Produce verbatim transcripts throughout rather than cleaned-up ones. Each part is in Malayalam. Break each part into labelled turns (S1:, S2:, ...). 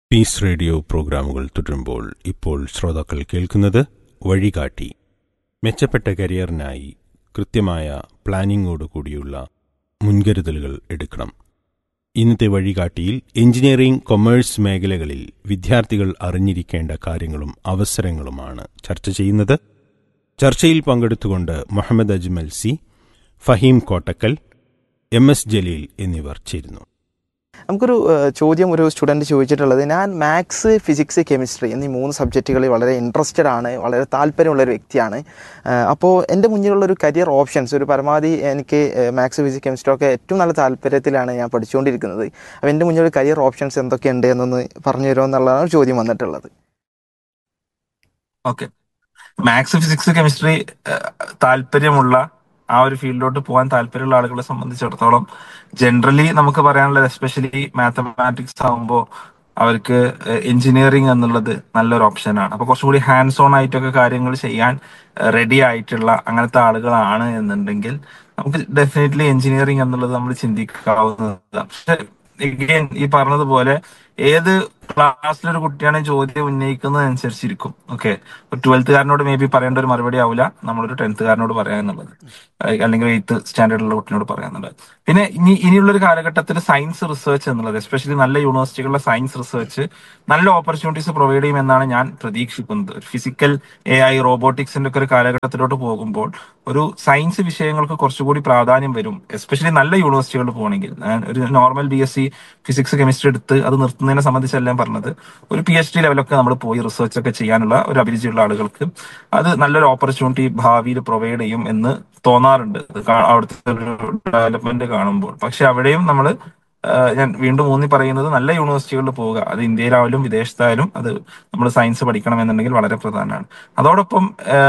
S1: പീസ് റേഡിയോ പ്രോഗ്രാമുകൾ തുടരുമ്പോൾ ഇപ്പോൾ ശ്രോതാക്കൾ കേൾക്കുന്നത് വഴികാട്ടി. മെച്ചപ്പെട്ട കരിയറിനായി കൃത്യമായ പ്ലാനിങ്ങോട് കൂടിയുള്ള മുൻകരുതലുകൾ എടുക്കണം. ഇന്നത്തെ വഴികാട്ടിയിൽ എഞ്ചിനീയറിംഗ്, കൊമേഴ്സ് മേഖലകളിൽ വിദ്യാർത്ഥികൾ അറിഞ്ഞിരിക്കേണ്ട കാര്യങ്ങളും അവസരങ്ങളുമാണ് ചർച്ച ചെയ്യുന്നത്. ചർച്ചയിൽ പങ്കെടുത്തുകൊണ്ട് Muhammad Ajmal C, Faheem Kottakkal, M S Jaleel എന്നിവർ ചേരുന്നു.
S2: നമുക്കൊരു ചോദ്യം ഒരു സ്റ്റുഡൻറ്റ് ചോദിച്ചിട്ടുള്ളത്, ഞാൻ മാത്സ്, ഫിസിക്സ്, കെമിസ്ട്രി എന്നീ മൂന്ന് സബ്ജക്റ്റുകളിൽ വളരെ ഇൻട്രസ്റ്റഡ് ആണ്, വളരെ താല്പര്യമുള്ളൊരു വ്യക്തിയാണ്. അപ്പോൾ എൻ്റെ മുന്നിലുള്ളൊരു കരിയർ ഓപ്ഷൻസ്, ഒരു പരമാവധി എനിക്ക് മാത്സ്, ഫിസിക്സ്, കെമിസ്ട്രി ഒക്കെ ഏറ്റവും നല്ല താല്പര്യത്തിലാണ് ഞാൻ പഠിച്ചുകൊണ്ടിരിക്കുന്നത്. അപ്പോൾ എൻ്റെ മുന്നിലുള്ള കരിയർ ഓപ്ഷൻസ് എന്തൊക്കെയുണ്ട് എന്നൊന്ന് പറഞ്ഞു തരുമോ എന്നുള്ളതാണ് ചോദ്യം വന്നിട്ടുള്ളത്.
S3: ഓക്കെ, മാത്സ്, ഫിസിക്സ്, കെമിസ്ട്രി താല്പര്യമുള്ള ആ ഒരു ഫീൽഡിലോട്ട് പോകാൻ താല്പര്യമുള്ള ആളുകളെ സംബന്ധിച്ചിടത്തോളം ജനറലി നമുക്ക് പറയാനുള്ളത്, എസ്പെഷ്യലി മാത്തമാറ്റിക്സ് ആകുമ്പോൾ അവർക്ക് എഞ്ചിനീയറിംഗ് എന്നുള്ളത് നല്ലൊരു ഓപ്ഷനാണ്. അപ്പൊ കുറച്ചും കൂടി ഹാൻഡ്സ് ഓൺ ആയിട്ടൊക്കെ കാര്യങ്ങൾ ചെയ്യാൻ റെഡി ആയിട്ടുള്ള അങ്ങനത്തെ ആളുകളാണ് എന്നുണ്ടെങ്കിൽ നമുക്ക് ഡെഫിനറ്റ്ലി എഞ്ചിനീയറിംഗ് എന്നുള്ളത് നമ്മൾ ചിന്തിക്കാവുന്നതാണ്. പക്ഷെ again ഈ പറഞ്ഞതുപോലെ ഏത് ക്ലാസ്സിലൊരു കുട്ടിയാണ് ചോദ്യം ഉന്നയിക്കുന്നതനുസരിച്ചിരിക്കും. ഓക്കെ, ഒരു ട്വൽത്തുകാരനോട് മേ ബി പറയേണ്ട ഒരു മറുപടി ആവില്ല നമ്മളൊരു ടെൻത്തുകാരനോട് പറയാന്നുള്ളത്, അല്ലെങ്കിൽ എയ്ത്ത് സ്റ്റാൻഡേർഡിലുള്ള കുട്ടിനോട് പറയാന്നുള്ളത്. പിന്നെ ഇനി ഇനിയുള്ളൊരു കാലഘട്ടത്തിൽ സയൻസ് റിസർച്ച് എന്നുള്ളത്, എസ്പെഷ്യലി നല്ല യൂണിവേഴ്സിറ്റികളിലെ സയൻസ് റിസർച്ച് നല്ല ഓപ്പർച്യൂണിറ്റീസ് പ്രൊവൈഡ് ചെയ്യുമെന്നാണ് ഞാൻ പ്രതീക്ഷിക്കുന്നത്. ഫിസിക്കൽ, എ ഐ, റോബോട്ടിക്സിന്റെ ഒക്കെ ഒരു കാലഘട്ടത്തിലോട്ട് പോകുമ്പോൾ ഒരു സയൻസ് വിഷയങ്ങൾക്ക് കുറച്ചുകൂടി പ്രാധാന്യം വരും, എസ്പെഷ്യലി നല്ല യൂണിവേഴ്സിറ്റികളിൽ പോകണമെങ്കിൽ. ഒരു normal B S C physics, chemistry എടുത്ത് അത് നിർത്തുന്നതിനെ സംബന്ധിച്ചല്ല ഞാൻ പറഞ്ഞത്. ഒരു പി എച്ച് ഡി ലെവലൊക്കെ നമ്മൾ പോയി റിസർച്ച് ഒക്കെ ചെയ്യാനുള്ള ഒരു അഭിരുചിയുള്ള ആളുകൾക്ക് അത് നല്ലൊരു ഓപ്പർച്യൂണിറ്റി ഭാവിയിൽ പ്രൊവൈഡ് ചെയ്യും എന്ന് തോന്നാറുണ്ട് അവിടുത്തെ ഒരു ഡെവലപ്മെന്റ് കാണുമ്പോൾ. പക്ഷെ അവിടെയും നമ്മൾ ഞാൻ വീണ്ടും ഊന്നി പറയുന്നത്, നല്ല യൂണിവേഴ്സിറ്റികളിൽ പോവുക, അത് ഇന്ത്യയിലായാലും വിദേശത്തായാലും അത് നമ്മൾ സയൻസ് പഠിക്കണം എന്നുണ്ടെങ്കിൽ വളരെ പ്രധാനമാണ്. അതോടൊപ്പം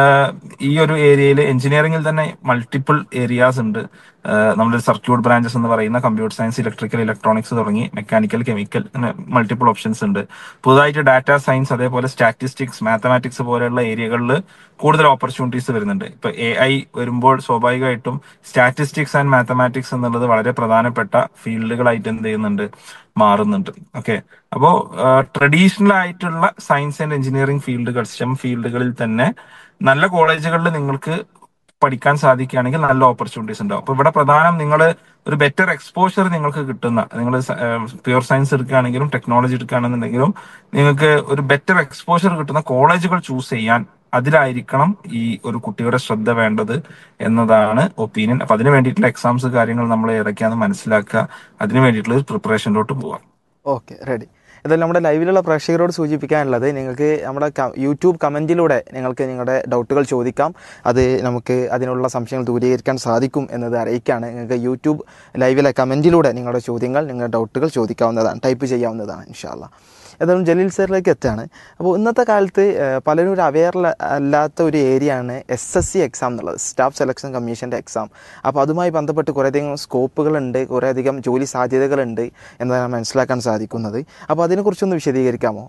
S3: ഈ ഒരു ഏരിയയിൽ എഞ്ചിനീയറിംഗിൽ തന്നെ മൾട്ടിപ്പിൾ ഏരിയാസ് ഉണ്ട്. നമ്മുടെ സർക്യൂട്ട് ബ്രാഞ്ചസ് എന്ന് പറയുന്ന കമ്പ്യൂട്ടർ സയൻസ്, ഇലക്ട്രിക്കൽ, ഇലക്ട്രോണിക്സ് തുടങ്ങി മെക്കാനിക്കൽ, കെമിക്കൽ, അങ്ങനെ മൾട്ടിപ്പിൾ ഓപ്ഷൻസ് ഉണ്ട്. പുതുതായിട്ട് ഡാറ്റ സയൻസ്, അതേപോലെ സ്റ്റാറ്റിസ്റ്റിക്സ്, മാത്തമാറ്റിക്സ് പോലെയുള്ള ഏരിയകളിൽ കൂടുതൽ ഓപ്പർച്യൂണിറ്റീസ് വരുന്നുണ്ട്. ഇപ്പൊ എ ഐ വരുമ്പോൾ സ്വാഭാവികമായിട്ടും സ്റ്റാറ്റിസ്റ്റിക്സ് ആൻഡ് മാത്തമാറ്റിക്സ് എന്നുള്ളത് വളരെ പ്രധാനപ്പെട്ട ഫീൽഡുകളായിട്ട് എന്ത് ചെയ്യുന്നുണ്ട്, മാറുന്നുണ്ട്. ഓക്കെ, അപ്പോ ട്രഡീഷണൽ ആയിട്ടുള്ള സയൻസ് ആൻഡ് എഞ്ചിനീയറിംഗ് ഫീൽഡുകൾ, സ്റ്റെം ഫീൽഡുകളിൽ തന്നെ നല്ല കോളേജുകളിൽ നിങ്ങൾക്ക് പഠിക്കാൻ സാധിക്കുകയാണെങ്കിൽ നല്ല ഓപ്പർച്യൂണിറ്റീസ് ഉണ്ടാവും. അപ്പൊ ഇവിടെ പ്രധാനം നിങ്ങൾ ഒരു ബെറ്റർ എക്സ്പോഷർ നിങ്ങൾക്ക് കിട്ടുന്ന, നിങ്ങൾ പ്യുവർ സയൻസ് എടുക്കുകയാണെങ്കിലും ടെക്നോളജി എടുക്കുകയാണെന്നുണ്ടെങ്കിലും നിങ്ങൾക്ക് ഒരു ബെറ്റർ എക്സ്പോഷർ കിട്ടുന്ന കോളേജുകൾ ചൂസ് ചെയ്യാൻ അതിലായിരിക്കണം ഈ ഒരു കുട്ടിയുടെ ശ്രദ്ധ വേണ്ടത് എന്നതാണ് ഒപ്പീനിയൻ. അപ്പൊ അതിന് വേണ്ടിയിട്ടുള്ള എക്സാംസ് കാര്യങ്ങൾ നമ്മൾ ഏതൊക്കെയാണെന്ന് മനസ്സിലാക്കുക, അതിന് വേണ്ടിയിട്ടുള്ള പ്രിപ്പറേഷനിലോട്ട് പോവാം.
S2: Okay, ready. എന്തായാലും നമ്മുടെ ലൈവിലുള്ള പ്രേക്ഷകരോട് സൂചിപ്പിക്കാനുള്ളത്, നിങ്ങൾക്ക് നമ്മുടെ യൂട്യൂബ് കമൻറ്റിലൂടെ നിങ്ങൾക്ക് നിങ്ങളുടെ ഡൗട്ടുകൾ ചോദിക്കാം. അത് നമുക്ക് അതിനുള്ള സംശയങ്ങൾ ദൂരീകരിക്കാൻ സാധിക്കും എന്നത് അറിയിക്കുകയാണ്. നിങ്ങൾക്ക് യൂട്യൂബ് ലൈവിലെ കമൻറ്റിലൂടെ നിങ്ങളുടെ ചോദ്യങ്ങൾ, നിങ്ങളുടെ ഡൗട്ടുകൾ ചോദിക്കാവുന്നതാണ്, ടൈപ്പ് ചെയ്യാവുന്നതാണ് ഇൻഷാ അല്ലാ. ഏതായാലും ജലീൽ സാറിലേക്ക് എത്തുകയാണ്. അപ്പോൾ ഇന്നത്തെ കാലത്ത് പലരും ഒരു അവെയർ അല്ലാത്ത ഒരു ഏരിയയാണ് എസ് എസ് സി എക്സാം എന്നുള്ളത്, സ്റ്റാഫ് സെലക്ഷൻ കമ്മീഷൻ്റെ എക്സാം. അപ്പോൾ അതുമായി ബന്ധപ്പെട്ട് കുറേയധികം സ്കോപ്പുകളുണ്ട്, കുറേയധികം ജോലി സാധ്യതകളുണ്ട് എന്നതാണ് മനസ്സിലാക്കാൻ സാധിക്കുന്നത്. അപ്പോൾ അതിനെക്കുറിച്ചൊന്ന് വിശദീകരിക്കാമോ?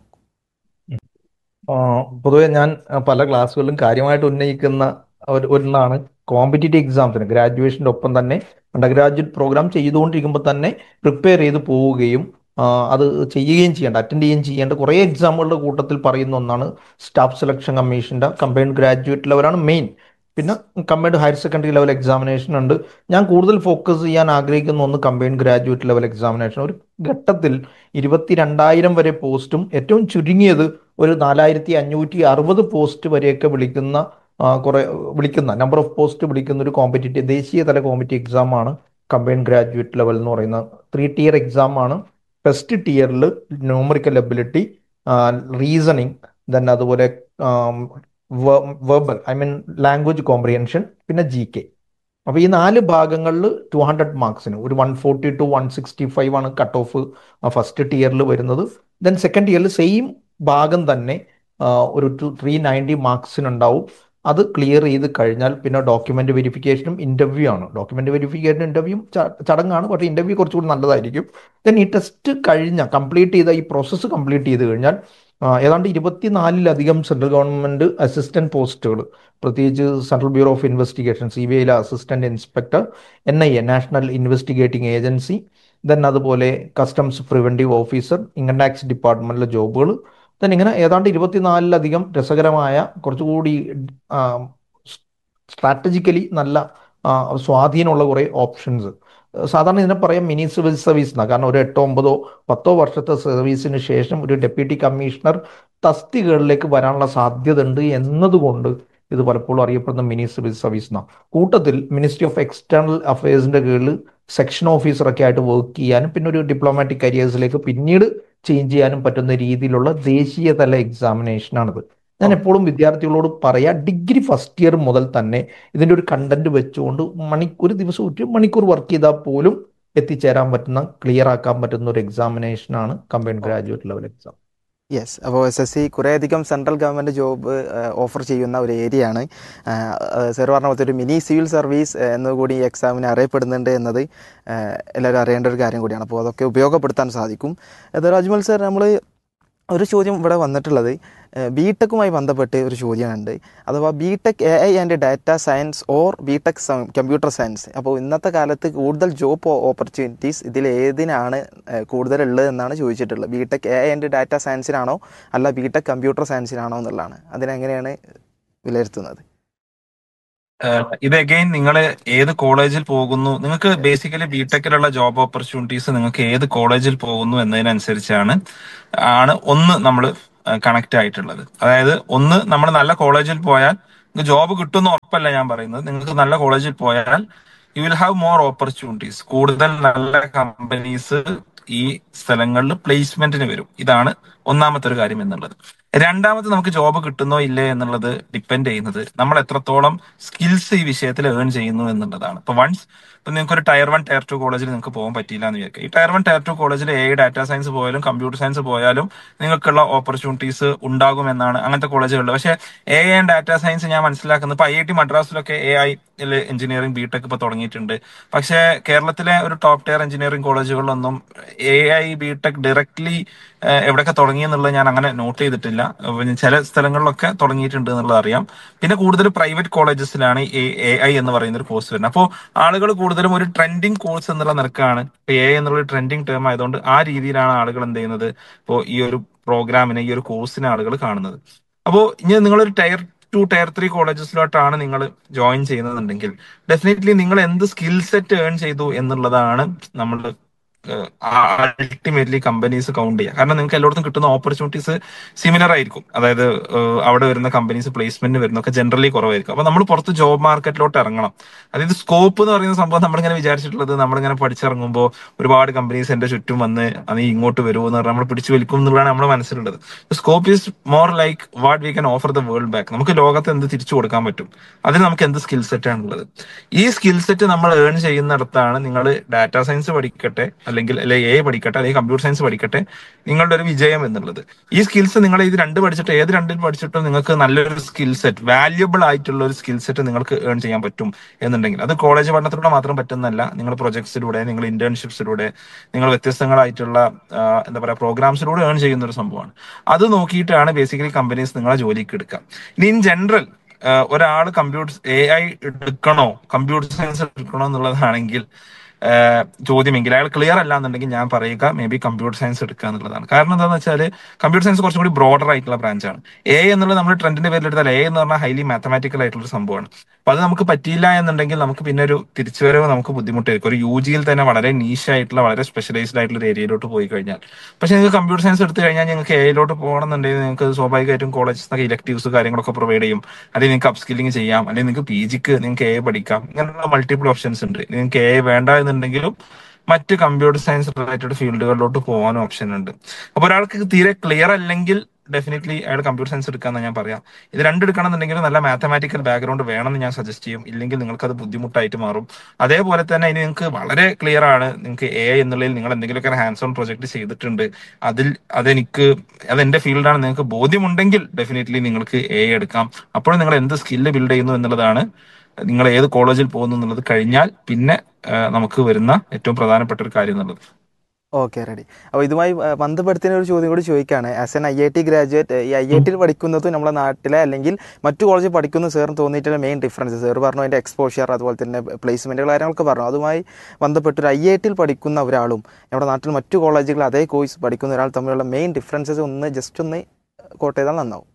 S4: പൊതുവെ ഞാൻ പല ക്ലാസ്സുകളിലും കാര്യമായിട്ട് ഉന്നയിക്കുന്ന ഒരു ഒന്നാണ് കോമ്പറ്റേറ്റീവ് എക്സാംസിന് ഗ്രാജുവേഷൻ്റെ ഒപ്പം തന്നെ അണ്ടർ ഗ്രാജുവേറ്റ് പ്രോഗ്രാം ചെയ്തുകൊണ്ടിരിക്കുമ്പോൾ തന്നെ പ്രിപ്പയർ ചെയ്ത് പോവുകയും അത് ചെയ്യുകയും ചെയ്യേണ്ട, അറ്റൻഡ് ചെയ്യുകയും ചെയ്യേണ്ട കുറേ എക്സാമുകളുടെ കൂട്ടത്തിൽ പറയുന്ന ഒന്നാണ് സ്റ്റാഫ് സെലക്ഷൻ കമ്മീഷൻ്റെ കമ്പൈൻഡ് ഗ്രാജുവേറ്റ് ലെവലാണ് മെയിൻ. പിന്നെ combined higher secondary level examination ഉണ്ട്. ഞാൻ കൂടുതൽ ഫോക്കസ് ചെയ്യാൻ ആഗ്രഹിക്കുന്ന ഒന്ന് കമ്പൈൻഡ് ഗ്രാജുവേറ്റ് ലെവൽ എക്സാമിനേഷൻ. ഒരു ഘട്ടത്തിൽ ഇരുപത്തി രണ്ടായിരം വരെ പോസ്റ്റും ഏറ്റവും ചുരുങ്ങിയത് ഒരു നാലായിരത്തി അഞ്ഞൂറ്റി അറുപത് പോസ്റ്റ് വരെയൊക്കെ വിളിക്കുന്ന കുറെ വിളിക്കുന്ന നമ്പർ ഓഫ് പോസ്റ്റ് വിളിക്കുന്ന ഒരു കോമ്പറ്റേറ്റീവ് ദേശീയ തല കോമ്പറ്റേറ്റീവ് എക്സാമാണ് കമ്പൈൻഡ് ഗ്രാജുവേറ്റ് ലെവൽ എന്ന് പറയുന്ന three tear എക്സാമാണ്. First ടിയറിൽ numerical ability, reasoning, then അതുപോലെ verbal I mean language comprehension, പിന്നെ ജി കെ. അപ്പോൾ ഈ നാല് ഭാഗങ്ങളിൽ ടു ഹൺഡ്രഡ് മാർക്സിന് ഒരു one forty to one sixty five ആണ് കട്ട് ഓഫ് ഫസ്റ്റ് ടിയറിൽ വരുന്നത്. ദെൻ സെക്കൻഡ് ടിയറിൽ സെയിം ഭാഗം തന്നെ ഒരു ടു ത്രീ നയൻറ്റി മാർക്സിനുണ്ടാവും. അത് ക്ലിയർ ചെയ്ത് കഴിഞ്ഞാൽ പിന്നെ ഡോക്യുമെൻ്റ് വെരിഫിക്കേഷനും ഇൻ്റർവ്യൂ ആണ്. ഡോക്യുമെൻ്റ് വെരിഫിക്കേഷനും ഇൻ്റർവ്യൂവും ചടങ്ങാണ്, പക്ഷേ ഇൻ്റർവ്യൂ കുറച്ചുകൂടി നല്ലതായിരിക്കും. ദെൻ ഈ ടെസ്റ്റ് കഴിഞ്ഞ കംപ്ലീറ്റ് ചെയ്ത ഈ പ്രോസസ്സ് കംപ്ലീറ്റ് ചെയ്ത് കഴിഞ്ഞാൽ ഏതാണ്ട് ഇരുപത്തിനാലിലധികം സെൻട്രൽ ഗവൺമെൻറ് അസിസ്റ്റൻറ്റ് പോസ്റ്റുകൾ, പ്രത്യേകിച്ച് central bureau of investigation, C B ഐയിലെ assistant inspector, N I A national investigating agency, then അതുപോലെ customs preventive officer, income tax ഡിപ്പാർട്ട്മെൻറ്റിലെ ജോബുകൾ, then ഇങ്ങനെ ഏതാണ്ട് ഇരുപത്തിനാലിലധികം രസകരമായ കുറച്ചുകൂടി സ്ട്രാറ്റജിക്കലി നല്ല ആ, സ്വാധീനമുള്ള കുറേ ഓപ്ഷൻസ്. സാധാരണ ഇതിനെ പറയാം മിനി സിവിൽ സർവീസ് എന്നാണ്. കാരണം ഒരു എട്ടോ ഒമ്പതോ പത്തോ വർഷത്തെ സർവീസിന് ശേഷം ഒരു ഡെപ്യൂട്ടി കമ്മീഷണർ തസ്തികകളിലേക്ക് വരാനുള്ള സാധ്യത ഉണ്ട് എന്നതുകൊണ്ട് ഇത് പലപ്പോഴും അറിയപ്പെടുന്ന മിനി സിവിൽ സർവീസ് എന്നാണ്. കൂട്ടത്തിൽ മിനിസ്ട്രി ഓഫ് എക്സ്റ്റേണൽ അഫയേഴ്സിന്റെ കീഴിൽ സെക്ഷൻ ഓഫീസറൊക്കെ ആയിട്ട് വർക്ക് ചെയ്യാനും പിന്നെ ഒരു ഡിപ്ലോമാറ്റിക് കരിയേഴ്സിലേക്ക് പിന്നീട് ചേഞ്ച് ചെയ്യാനും പറ്റുന്ന രീതിയിലുള്ള ദേശീയ തല എക്സാമിനേഷനാണിത്. ഞാൻ എപ്പോഴും വിദ്യാർത്ഥികളോട് പറയാ, ഡിഗ്രി ഫസ്റ്റ് ഇയർ മുതൽ തന്നെ ഇതിൻ്റെ ഒരു കണ്ടന്റ് വെച്ചുകൊണ്ട് മണി ഒരു ദിവസം ഒരു മണിക്കൂർ വർക്ക് ചെയ്താൽ പോലും എത്തിച്ചേരാൻ പറ്റുന്ന, ക്ലിയർ ആക്കാൻ പറ്റുന്ന ഒരു എക്സാമിനേഷനാണ് combined graduate level exam.
S2: Yes, അപ്പോൾ എസ് എസ് സി കുറേയധികം സെൻട്രൽ ഗവൺമെൻറ് ജോബ് ഓഫർ ചെയ്യുന്ന ഒരു ഏരിയ ആണ്. സാർ പറഞ്ഞ പോലത്തെ ഒരു മിനി സിവിൽ സർവീസ് എന്നുകൂടി ഈ എക്സാമിന് അറിയപ്പെടുന്നുണ്ട് എന്നത് എല്ലാവരും അറിയേണ്ട ഒരു കാര്യം കൂടിയാണ്. അപ്പോൾ അതൊക്കെ ഉപയോഗപ്പെടുത്താൻ സാധിക്കും. ഏതായാലും അജ്മൽ സാർ, നമ്മൾ ഒരു ചോദ്യം ഇവിടെ വന്നിട്ടുള്ളത് ബി ടെക്കുമായി ബന്ധപ്പെട്ട് ഒരു ചോദ്യമുണ്ട്. അഥവാ B tech A I and data science or B tech computer science. അപ്പോൾ ഇന്നത്തെ കാലത്ത് കൂടുതൽ ജോബ് ഓപ്പർച്യൂണിറ്റീസ് ഇതിൽ ഏതിനാണ് കൂടുതലുള്ളത് എന്നാണ് ചോദിച്ചിട്ടുള്ളത്. B tech A I and data സയൻസിനാണോ അല്ല ബി ടെക് കമ്പ്യൂട്ടർ സയൻസിനാണോ എന്നുള്ളതാണ്. അതിനെങ്ങനെയാണ് വിലയിരുത്തുന്നത്?
S3: ഇത് അഗെയിൻ നിങ്ങൾ ഏത് കോളേജിൽ പോകുന്നു, നിങ്ങൾക്ക് ബേസിക്കലി ബിടെക്കിലുള്ള ജോബ് ഓപ്പർച്യൂണിറ്റീസ് നിങ്ങൾക്ക് ഏത് കോളേജിൽ പോകുന്നു എന്നതിനനുസരിച്ചാണ് ആണ് ഒന്ന് നമ്മൾ കണക്ട് ആയിട്ടുള്ളത്. അതായത് ഒന്ന്, നമ്മൾ നല്ല കോളേജിൽ പോയാൽ നിങ്ങൾക്ക് ജോബ് കിട്ടുമെന്ന് ഉറപ്പല്ല ഞാൻ പറയുന്നത്. നിങ്ങൾക്ക് നല്ല കോളേജിൽ പോയാൽ you will have more opportunities, കൂടുതൽ നല്ല കമ്പനീസ് ഈ സ്ഥലങ്ങളിൽ പ്ലേസ്മെന്റിന് വരും. ഇതാണ് ഒന്നാമത്തെ ഒരു കാര്യം എന്നുള്ളത്. രണ്ടാമത്, നമുക്ക് ജോബ് കിട്ടുന്നോ ഇല്ലേ എന്നുള്ളത് ഡിപ്പെൻഡ് ചെയ്യുന്നത് നമ്മൾ എത്രത്തോളം സ്കിൽസ് ഈ വിഷയത്തിൽ ഏൺ ചെയ്യുന്നു എന്നുള്ളതാണ്. ഇപ്പൊ വൺസ് ഇപ്പൊ നിങ്ങൾക്ക് ഒരു ടയർ വൺ ടയർ ടു കോളേജിൽ നിങ്ങൾക്ക് പോകാൻ പറ്റിയില്ല എന്ന് വിചാരിക്കുക. ഈ ടയർ വൺ ടയർ ടു കോളേജിൽ എ ഡാറ്റാ സയൻസ് പോയാലും കമ്പ്യൂട്ടർ സയൻസ് പോയാലും നിങ്ങൾക്കുള്ള ഓപ്പർച്യൂണിറ്റീസ് ഉണ്ടാകുമെന്നാണ് അങ്ങനത്തെ കോളേജുകളിൽ. പക്ഷേ A I and data science ഞാൻ മനസ്സിലാക്കുന്നത് ഇപ്പൊ I I T മദ്രാസിലൊക്കെ A I engineering BTech ഇപ്പൊ തുടങ്ങിയിട്ടുണ്ട്. പക്ഷേ കേരളത്തിലെ ഒരു top tier engineering കോളേജുകളിലൊന്നും A I BTech directly എവിടെയൊക്കെ തുടങ്ങിയെന്നുള്ളത് ഞാൻ അങ്ങനെ നോട്ട് ചെയ്തിട്ടില്ല. ചില സ്ഥലങ്ങളിലൊക്കെ തുടങ്ങിയിട്ടുണ്ട് എന്നുള്ളത് അറിയാം. പിന്നെ കൂടുതൽ പ്രൈവറ്റ് കോളേജസിലാണ് എ ഐ എന്ന് പറയുന്ന ഒരു കോഴ്സ് വരുന്നത്. അപ്പോൾ ആളുകൾ കൂടുതലും ഒരു ട്രെൻഡിങ് കോഴ്സ് എന്നുള്ള നിരക്കാണ് എ ഐ എന്നുള്ള ട്രെൻഡിങ് ടേം ആയതുകൊണ്ട് ആ രീതിയിലാണ് ആളുകൾ എന്ത് ചെയ്യുന്നത്, ഇപ്പോൾ ഈ ഒരു പ്രോഗ്രാമിനെ ഈ ഒരു കോഴ്സിനെ ആളുകൾ കാണുന്നത്. അപ്പോൾ ഇനി നിങ്ങളൊരു ടയർ ടു ടയർ ത്രീ കോളേജസിലോട്ടാണ് നിങ്ങൾ ജോയിൻ ചെയ്യുന്നതെന്നുണ്ടെങ്കിൽ ഡെഫിനറ്റ്ലി നിങ്ങൾ എന്ത് സ്കിൽ സെറ്റ് ഏൺ ചെയ്തു എന്നുള്ളതാണ് നമ്മൾ അൾട്ടിമേറ്റ്ലി കമ്പനീസ് കൗണ്ട് ചെയ്യുക. കാരണം നിങ്ങൾക്ക് എല്ലായിടത്തും കിട്ടുന്ന ഓപ്പർച്യൂണിറ്റീസ് സിമിലർ ആയിരിക്കും. അതായത് അവിടെ വരുന്ന കമ്പനീസ് പ്ലേസ്മെന്റ് വരുന്നൊക്കെ ജനറലി കുറവായിരിക്കും. അപ്പൊ നമ്മൾ പുറത്ത് ജോബ് മാർക്കറ്റിലോട്ട് ഇറങ്ങണം. അതായത് സ്കോപ്പ് എന്ന് പറയുന്ന സംഭവം നമ്മളിങ്ങനെ വിചാരിച്ചിട്ടുള്ളത് നമ്മളിങ്ങനെ പഠിച്ചിറങ്ങുമ്പോൾ ഒരുപാട് കമ്പനീസ് എന്റെ ചുറ്റും വന്ന് അത് ഇങ്ങോട്ട് വരുമോ എന്ന് പറഞ്ഞാൽ നമ്മൾ പിടിച്ചു വലിക്കും എന്നുള്ളതാണ് നമ്മുടെ മനസ്സിലുള്ളത്. Scope is more like what we can offer the world back. നമുക്ക് ലോകത്ത് എന്ത് തിരിച്ചു കൊടുക്കാൻ പറ്റും, അതിന് നമുക്ക് എന്ത് സ്കിൽ സെറ്റ് ആണുള്ളത്. ഈ സ്കിൽ സെറ്റ് നമ്മൾ ഏൺ ചെയ്യുന്നിടത്താണ് നിങ്ങൾ ഡാറ്റാ സയൻസ് പഠിക്കട്ടെ, അല്ലെങ്കിൽ അല്ലെങ്കിൽ എ പഠിക്കട്ടെ, അല്ലെങ്കിൽ കമ്പ്യൂട്ടർ സയൻസ് പഠിക്കട്ടെ, നിങ്ങളുടെ ഒരു വിജയം എന്നുള്ളത്. ഈ സ്കിൽസ് നിങ്ങൾ ഇത് രണ്ട് പഠിച്ചിട്ട് ഏത് രണ്ടിൽ പഠിച്ചിട്ടും നിങ്ങൾക്ക് നല്ലൊരു സ്കിൽ സെറ്റ്, വാല്യുബിൾ ആയിട്ടുള്ള ഒരു സ്കിൽ സെറ്റ് നിങ്ങൾക്ക് ഏൺ ചെയ്യാൻ പറ്റും എന്നുണ്ടെങ്കിൽ അത് കോളേജ് പഠനത്തിലൂടെ മാത്രം പറ്റുന്നല്ല, നിങ്ങൾ പ്രൊജക്ട്സിലൂടെ, നിങ്ങൾ ഇന്റേൺഷിപ്സിലൂടെ, നിങ്ങൾ വ്യത്യസ്തങ്ങളായിട്ടുള്ള എന്താ പറയുക പ്രോഗ്രാംസിലൂടെ ഏൺ ചെയ്യുന്ന ഒരു സംഭവമാണ്. അത് നോക്കിയിട്ടാണ് ബേസിക്കലി കമ്പനീസ് നിങ്ങളെ ജോലിക്ക് എടുക്കുക. ഇനി ഇൻ ജനറൽ ഒരാൾ കമ്പ്യൂട്ടർ എ ഐ എടുക്കണോ കമ്പ്യൂട്ടർ സയൻസ് എടുക്കണോ എന്നുള്ളതാണെങ്കിൽ ചോദ്യമെങ്കിൽ അയാൾ ക്ലിയർ അല്ല എന്നുണ്ടെങ്കിൽ ഞാൻ പറയുക മേ ബി കമ്പ്യൂട്ടർ സയൻസ് എടുക്കുക എന്നുള്ളതാണ്. കാരണം എന്താണെന്ന് വെച്ചാൽ കമ്പ്യൂട്ടർ സയൻസ് കുറച്ചും കൂടി ബ്രോഡർ ആയിട്ടുള്ള ബ്രാഞ്ചാണ്. എ എന്നുള്ളത് നമ്മൾ ട്രെൻഡിന്റെ പേരിൽ എടുത്താൽ എ എന്ന് പറഞ്ഞാൽ ഹൈലി മാത്തമാറ്റിക്കൽ ആയിട്ടുള്ള ഒരു സംഭവമാണ്. അപ്പൊ അത് നമുക്ക് പറ്റിയില്ല എന്നുണ്ടെങ്കിൽ നമുക്ക് പിന്നെ ഒരു തിരിച്ചുവരവ് നമുക്ക് ബുദ്ധിമുട്ടായിരിക്കും. ഒരു യു ജിയിൽ തന്നെ വളരെ നീഷായിട്ടുള്ള വളരെ സ്പെഷ്യലൈസ്ഡ് ആയിട്ടുള്ള ഒരു ഏരിയയിലോട്ട് പോയി കഴിഞ്ഞാൽ. പക്ഷെ നിങ്ങൾക്ക് കമ്പ്യൂട്ടർ സയൻസ് എടുത്തു കഴിഞ്ഞാൽ നിങ്ങൾക്ക് എയിലോട്ട് പോകണമെന്നുണ്ടെങ്കിൽ നിങ്ങൾക്ക് സ്വാഭാവികമായിട്ടും കോളേജസ് നിന്നൊക്കെ ഇലക്ടീവ്സ് കാര്യങ്ങളൊക്കെ പ്രൊവൈഡ് ചെയ്യും. അല്ലെങ്കിൽ നിങ്ങൾക്ക് അപ്സ്കില്ലിംഗ് ചെയ്യാം, അല്ലെങ്കിൽ നിങ്ങൾക്ക് പി ജിക്ക് നിങ്ങൾക്ക് എ പഠിക്കാം. ഇങ്ങനെയുള്ള മൾട്ടിപ്പിൾ ഓപ്ഷൻസ് ഉണ്ട്. നിങ്ങൾക്ക് എ വേണ്ട എന്നുണ്ടെങ്കിലും മറ്റ് കമ്പ്യൂട്ടർ സയൻസ് റിലേറ്റഡ് ഫീൽഡുകളിലോട്ട് പോകാനും ഓപ്ഷൻ ഉണ്ട്. അപ്പൊ ഒരാൾക്ക് തീരെ ക്ലിയർ അല്ലെങ്കിൽ ഡെഫിനറ്റ്ലി അയാൾ കമ്പ്യൂട്ടർ സയൻസ് എടുക്കാന്ന് ഞാൻ പറയാം. ഇത് രണ്ടെടുക്കണമെന്നുണ്ടെങ്കിൽ നല്ല മാത്തമാറ്റിക്കൽ ബാക്ക്ഗ്രൗണ്ട് വേണമെന്ന് ഞാൻ സജസ്റ്റ് ചെയ്യും. ഇല്ലെങ്കിൽ നിങ്ങൾക്ക് അത് ബുദ്ധിമുട്ടായിട്ട് മാറും. അതേപോലെ തന്നെ ഇനി നിങ്ങൾക്ക് വളരെ ക്ലിയർ ആണ് നിങ്ങൾക്ക് എ ഐ എന്നുള്ളതിൽ നിങ്ങൾ എന്തെങ്കിലുമൊക്കെ ഹാൻഡ്സ് ഓൺ പ്രൊജക്ട് ചെയ്തിട്ടുണ്ട്, അതിൽ അതെനിക്ക് അതെന്റെ ഫീൽഡാണ് നിങ്ങൾക്ക് ബോധ്യമുണ്ടെങ്കിൽ ഡെഫിനറ്റ്ലി നിങ്ങൾക്ക് എ ഐ എടുക്കാം. അപ്പോഴും നിങ്ങൾ എന്ത് സ്കില്ല് ബിൽഡ് ചെയ്യുന്നു എന്നുള്ളതാണ്, നിങ്ങൾ ഏത് കോളേജിൽ പോകുന്നു എന്നുള്ളത് കഴിഞ്ഞാൽ പിന്നെ നമുക്ക് വരുന്ന ഏറ്റവും പ്രധാനപ്പെട്ട ഒരു കാര്യം എന്നുള്ളത്.
S2: Okay, ready. അപ്പോൾ ഇതുമായി ആ, ബന്ധപ്പെടുത്തുന്ന ഒരു ചോദ്യം കൂടി ചോദിക്കുകയാണ്. As an I I T graduate, ഈ ഐ ഐ ടിയിൽ പഠിക്കുന്നതും നമ്മുടെ നാട്ടിലെ അല്ലെങ്കിൽ മറ്റു കോളേജിൽ പഠിക്കുന്ന സാറിന് തോന്നിയിട്ടുള്ള മെയിൻ ഡിഫറൻസ്, സാർ പറഞ്ഞു അതിൻ്റെ എക്സ്പോഷർ അതുപോലെ തന്നെ പ്ലേസ്മെൻറ്റുകൾ കാര്യങ്ങളൊക്കെ പറഞ്ഞു. അതുമായി ബന്ധപ്പെട്ട് ഒരു ഐ ഐ ടിയിൽ പഠിക്കുന്ന ഒരാളും നമ്മുടെ നാട്ടിൽ മറ്റു കോളേജുകൾ അതേ കോഴ്സ് പഠിക്കുന്ന ഒരാൾ തമ്മിലുള്ള മെയിൻ ഡിഫറൻസസ് ഒന്ന് ജസ്റ്റ് ഒന്ന് കോട്ട് ചെയ്താൽ നന്നാവും.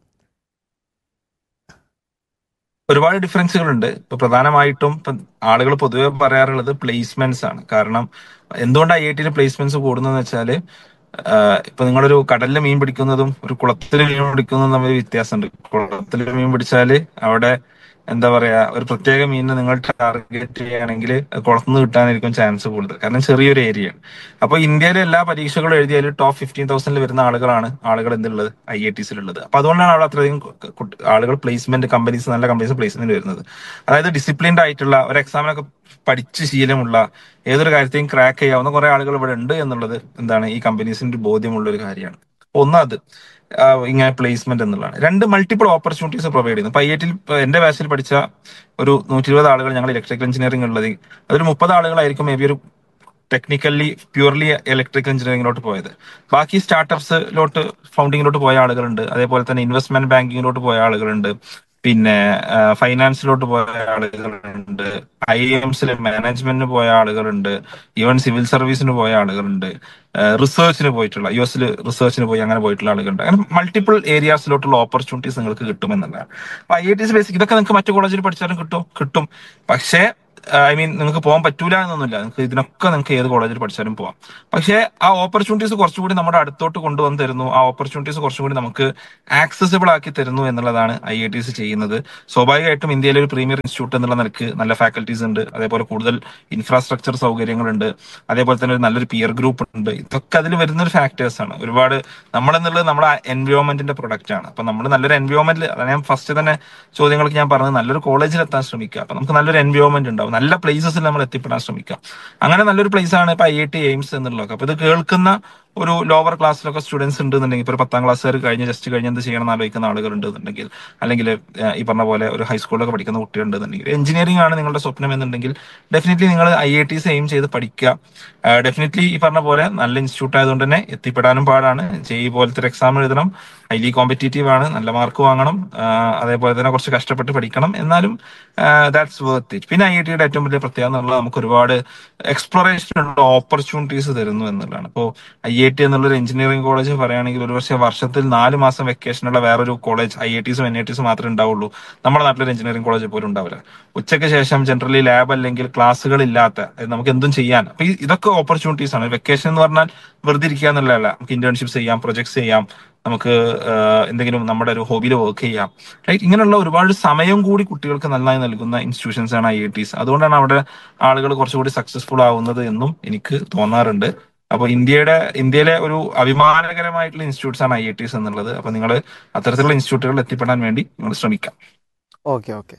S3: ഒരുപാട് ഡിഫറൻസുകളുണ്ട്. ഇപ്പൊ പ്രധാനമായിട്ടും ഇപ്പൊ ആളുകൾ പൊതുവെ പറയാറുള്ളത് പ്ലേസ്മെന്റ്സ് ആണ്. കാരണം എന്തുകൊണ്ട് ഐ ഐ ടിയിൽ പ്ലേസ്മെന്റ്സ് കൂടുന്നതെന്ന് വെച്ചാല് ആഹ് ഇപ്പൊ നിങ്ങളൊരു കടലിൽ മീൻ പിടിക്കുന്നതും ഒരു കുളത്തിൽ മീൻ പിടിക്കുന്നതും തമ്മിൽ വ്യത്യാസമുണ്ട്. കുളത്തിൽ മീൻ പിടിച്ചാല് അവിടെ എന്താ പറയാ ഒരു പ്രത്യേക മീനിനെ നിങ്ങൾ ടാർഗറ്റ് ചെയ്യുകയാണെങ്കിൽ കുളത്തുനിന്ന് കിട്ടാനായിരിക്കും ചാൻസ് കൂടുതൽ, കാരണം ചെറിയൊരു ഏരിയയാണ്. അപ്പൊ ഇന്ത്യയിലെ എല്ലാ പരീക്ഷകളും എഴുതിയാൽ ടോപ്പ് ഫിഫ്റ്റീൻ തൗസൻഡിൽ വരുന്ന ആളുകളാണ് ആളുകൾ എന്തുള്ളത് ഐ ഐ ടിസിലുള്ളത്. അപ്പൊ അതുകൊണ്ടാണ് അവിടെ അത്രയധികം കു- കുട്ടി- ആളുകൾ പ്ലേസ്മെന്റ് കമ്പനീസ് നല്ല കമ്പനീസ് പ്ലേസ്മെന്റ് വരുന്നത്. അതായത് ഡിസിപ്ലിൻഡ് ആയിട്ടുള്ള ഒരു എക്സാമിനൊക്കെ പഠിച്ച് ശീലമുള്ള ഏതൊരു കാര്യത്തെയും ക്രാക്ക് ചെയ്യാവുന്ന കുറെ ആളുകൾ ഇവിടെ ഉണ്ട് എന്നുള്ളത് എന്താണ് ഈ കമ്പനീസിന്റെ ബോധ്യമുള്ള ഒരു കാര്യമാണ്. ഒന്ന് അത് ആ, ഇങ്ങനെ പ്ലേസ്മെന്റ് എന്നുള്ളതാണ്. രണ്ട്, മൾട്ടിപ്പിൾ ഓപ്പർച്യൂണിറ്റീസ് പ്രൊവൈഡ് ചെയ്യുന്നു. ഇപ്പൊ ഐ ഐ ടിയിൽ എന്റെ ബാച്ചിൽ പഠിച്ച ഒരു നൂറ്റി ഇരുപത് ആളുകൾ ഞങ്ങൾ ഇലക്ട്രിക്കൽ എഞ്ചിനീയറിംഗ് ഉള്ളത്, അതൊരു മുപ്പത് ആളുകളായിരിക്കും മേ ബി ഒരു ടെക്നിക്കലി പ്യൂർലി ഇലക്ട്രിക്കൽ എഞ്ചിനീയറിംഗിലോട്ട് പോയത്. ബാക്കി സ്റ്റാർട്ടപ്സിലോട്ട് ഫൗണ്ടിങ്ങിലോട്ട് പോയ ആളുകളുണ്ട്. അതേപോലെ തന്നെ ഇൻവെസ്റ്റ്മെന്റ് ബാങ്കിങ്ങിലോട്ട് പോയ ആളുകളുണ്ട്. പിന്നെ ഫൈനാൻസിലോട്ട് പോയ ആളുകളുണ്ട്. ഐ എംസിൽ മാനേജ്മെന്റിന് പോയ ആളുകളുണ്ട്. ഈവൻ സിവിൽ സർവീസിന് പോയ ആളുകളുണ്ട്. റിസർച്ചിന് പോയിട്ടുള്ള യു എസിൽ റിസർച്ചിന് പോയി അങ്ങനെ പോയിട്ടുള്ള ആളുകളുണ്ട്. അങ്ങനെ മൾട്ടിപ്പിൾ ഏരിയാസിലോട്ടുള്ള ഓപ്പർച്യൂണിറ്റീസ് നിങ്ങൾക്ക് കിട്ടുമെന്നുള്ളതാണ്. അപ്പൊ ഐ ഐ ടി ബേസിക് ഇതൊക്കെ നിങ്ങൾക്ക് മറ്റു കോളേജിൽ പഠിച്ചാലും കിട്ടും കിട്ടും പക്ഷേ ഐ മീൻ നിങ്ങൾക്ക് പോകാൻ പറ്റൂല എന്നൊന്നുമില്ല. നിങ്ങൾക്ക് ഇതിനൊക്കെ നിങ്ങൾക്ക് ഏത് കോളേജിൽ പഠിച്ചാലും പോവാം. പക്ഷേ ആ ഓപ്പർച്യൂണിറ്റീസ് കുറച്ചുകൂടി നമ്മുടെ അടുത്തോട്ട് കൊണ്ടുവന്ന് തരുന്നു. ആ ഓപ്പർച്യൂണിറ്റീസ് കുറച്ചുകൂടി നമുക്ക് ആക്സസിബിൾ ആക്കി തരുന്നു എന്നുള്ളതാണ് ഐ ഐ ടിസ് ചെയ്യുന്നത്. സ്വാഭാവികമായിട്ടും ഇന്ത്യയിലെ ഒരു പ്രീമിയർ ഇൻസ്റ്റിറ്റ്യൂട്ട് എന്നുള്ള നിലക്ക് നല്ല ഫാക്കൽറ്റീസ് ഉണ്ട്. അതേപോലെ കൂടുതൽ ഇൻഫ്രാസ്ട്രക്ചർ സൗകര്യങ്ങളുണ്ട്. അതേപോലെ തന്നെ ഒരു നല്ലൊരു പിയർ ഗ്രൂപ്പ് ഉണ്ട്. ഇതൊക്കെ അതിൽ വരുന്ന ഒരു ഫാക്ടേഴ്സ് ആണ്. ഒരുപാട് നമ്മളെന്നുള്ളത് നമ്മുടെ എൻവയോൺമെന്റിന്റെ പ്രൊഡക്റ്റ് ആണ്. അപ്പൊ നമ്മൾ നല്ലൊരു എൻവയോൺമെന്റിൽ, അതാണ് ഞാൻ ഫസ്റ്റ് തന്നെ ചോദ്യങ്ങൾക്ക് ഞാൻ പറഞ്ഞത്, നല്ലൊരു കോളേജിൽ എത്താൻ ശ്രമിക്കുക. അപ്പൊ നമുക്ക് നല്ലൊരു എൻവയോൺമെന്റ് ഉണ്ടാവും, നല്ല പ്ലേസസിൽ നമ്മൾ എത്തിപ്പെടാൻ ശ്രമിക്കാം. അങ്ങനെ നല്ലൊരു പ്ലേസ് ആണ് ഇപ്പൊ ഐ ഐ ടി എയിംസ് എന്നുള്ളതൊക്കെ. അപ്പൊ ഇത് കേൾക്കുന്ന ഒരു ലോവർ ക്ലാസ്സിലൊക്കെ സ്റ്റുഡൻസ് ഉണ്ടെന്നുണ്ടെങ്കിൽ, ഇപ്പൊ ഒരു പത്താം ക്ലാസ്സുകാർ കഴിഞ്ഞ് ജസ്റ്റ് കഴിഞ്ഞ് എന്ത് ചെയ്യണം എന്ന് ആലോചിക്കുന്ന ആളുകൾ ഉണ്ടെന്നുണ്ടെങ്കിൽ, അല്ലെങ്കിൽ ഈ പറഞ്ഞ പോലെ ഒരു ഹൈസ്കൂളിലൊക്കെ പഠിക്കുന്ന കുട്ടികൾ ഉണ്ടെന്നുണ്ടെങ്കിൽ, എഞ്ചിനീയറിംഗ് ആണ് നിങ്ങളുടെ സ്വപ്നം എന്നുണ്ടെങ്കിൽ ഡെഫിനറ്റ്ലി നിങ്ങൾ ഐ ഐ ടിസ് എയിം ചെയ്ത് പഠിക്കുക. ഡെഫിനറ്റ്ലി ഈ പറഞ്ഞ പോലെ നല്ല ഇൻസ്റ്റിറ്റ്യൂട്ട് ആയതുകൊണ്ട് തന്നെ എത്തിപ്പെടാനും പാടാണ്. ജെഇ പോലത്തെ ഒരു എക്സാം എഴുതണം, ഹൈലി കോമ്പറ്റീറ്റീവ് ആണ്, നല്ല മാർക്ക് വാങ്ങണം. ആഹ് അതേപോലെ തന്നെ കുറച്ച് കഷ്ടപ്പെട്ട് പഠിക്കണം. എന്നാലും ദാറ്റ്സ് വർത്ത് ഇറ്റ്. പിന്നെ ഐ ഐ ടിയുടെ ഏറ്റവും വലിയ പ്രത്യേകത എന്നുള്ളത് നമുക്ക് ഒരുപാട് എക്സ്പ്ലോറേഷനുള്ള ഓപ്പർച്യൂണിറ്റീസ് തരുന്നു എന്നുള്ളതാണ്. ഇപ്പോൾ ഐ ഐ ടി എന്നുള്ളൊരു എഞ്ചിനീയറിംഗ് കോളേജ് പറയുകയാണെങ്കിൽ ഒരു പക്ഷേ വർഷത്തിൽ നാല് മാസം വെക്കേഷനുള്ള വേറൊരു college I I ടിസും N I ടിസും മാത്രമേ ഉണ്ടാവുള്ളൂ. നമ്മുടെ നാട്ടിലൊരു എഞ്ചിനീയറിംഗ് കോളേജ് പോലും ഉണ്ടാവില്ല. ഉച്ചയ്ക്ക് ശേഷം ജനറലി ലാബ് അല്ലെങ്കിൽ ക്ലാസ്സുകൾ ഇല്ലാത്ത, അതായത് നമുക്ക് എന്തും ചെയ്യാൻ. അപ്പൊ ഈ- ഇതൊക്കെ ഓപ്പർച്യൂണിറ്റീസ് ആണ്. വെക്കേഷൻ എന്ന് പറഞ്ഞാൽ വെറുതെ ഇരിക്കുക എന്നുള്ളതല്ല. നമുക്ക് ഇന്റേൺഷിപ്സ് ചെയ്യാം, പ്രൊജക്ട്സ് ചെയ്യാം, നമുക്ക് ആഹ് എന്തെങ്കിലും നമ്മുടെ ഒരു ഹോബിയിൽ വർക്ക് ചെയ്യാം. റൈറ്റ്, ഇങ്ങനെയുള്ള ഒരുപാട് സമയം കൂടി കുട്ടികൾക്ക് നന്നായി നൽകുന്ന ഇൻസ്റ്റിറ്റ്യൂഷൻസ് ആണ് ഐ ഐ ടിസ്. അതുകൊണ്ടാണ് അവിടെ ആളുകൾ കുറച്ചുകൂടി സക്സസ്ഫുൾ ആവുന്നത് എന്നും എനിക്ക് തോന്നാറുണ്ട്. അപ്പൊ ഇന്ത്യയുടെ ഇന്ത്യയിലെ ഒരു അഭിമാനകരമായിട്ടുള്ള ഇൻസ്റ്റിറ്റ്യൂട്ട്സ് ആണ് ഐ ഐ ടിസ് എന്നുള്ളത്. അപ്പൊ നിങ്ങൾ അത്തരത്തിലുള്ള ഇൻസ്റ്റിറ്റ്യൂട്ടുകളിൽ എത്തിപ്പെടാൻ വേണ്ടി നിങ്ങൾ ശ്രമിക്കാം.
S2: Okay, okay.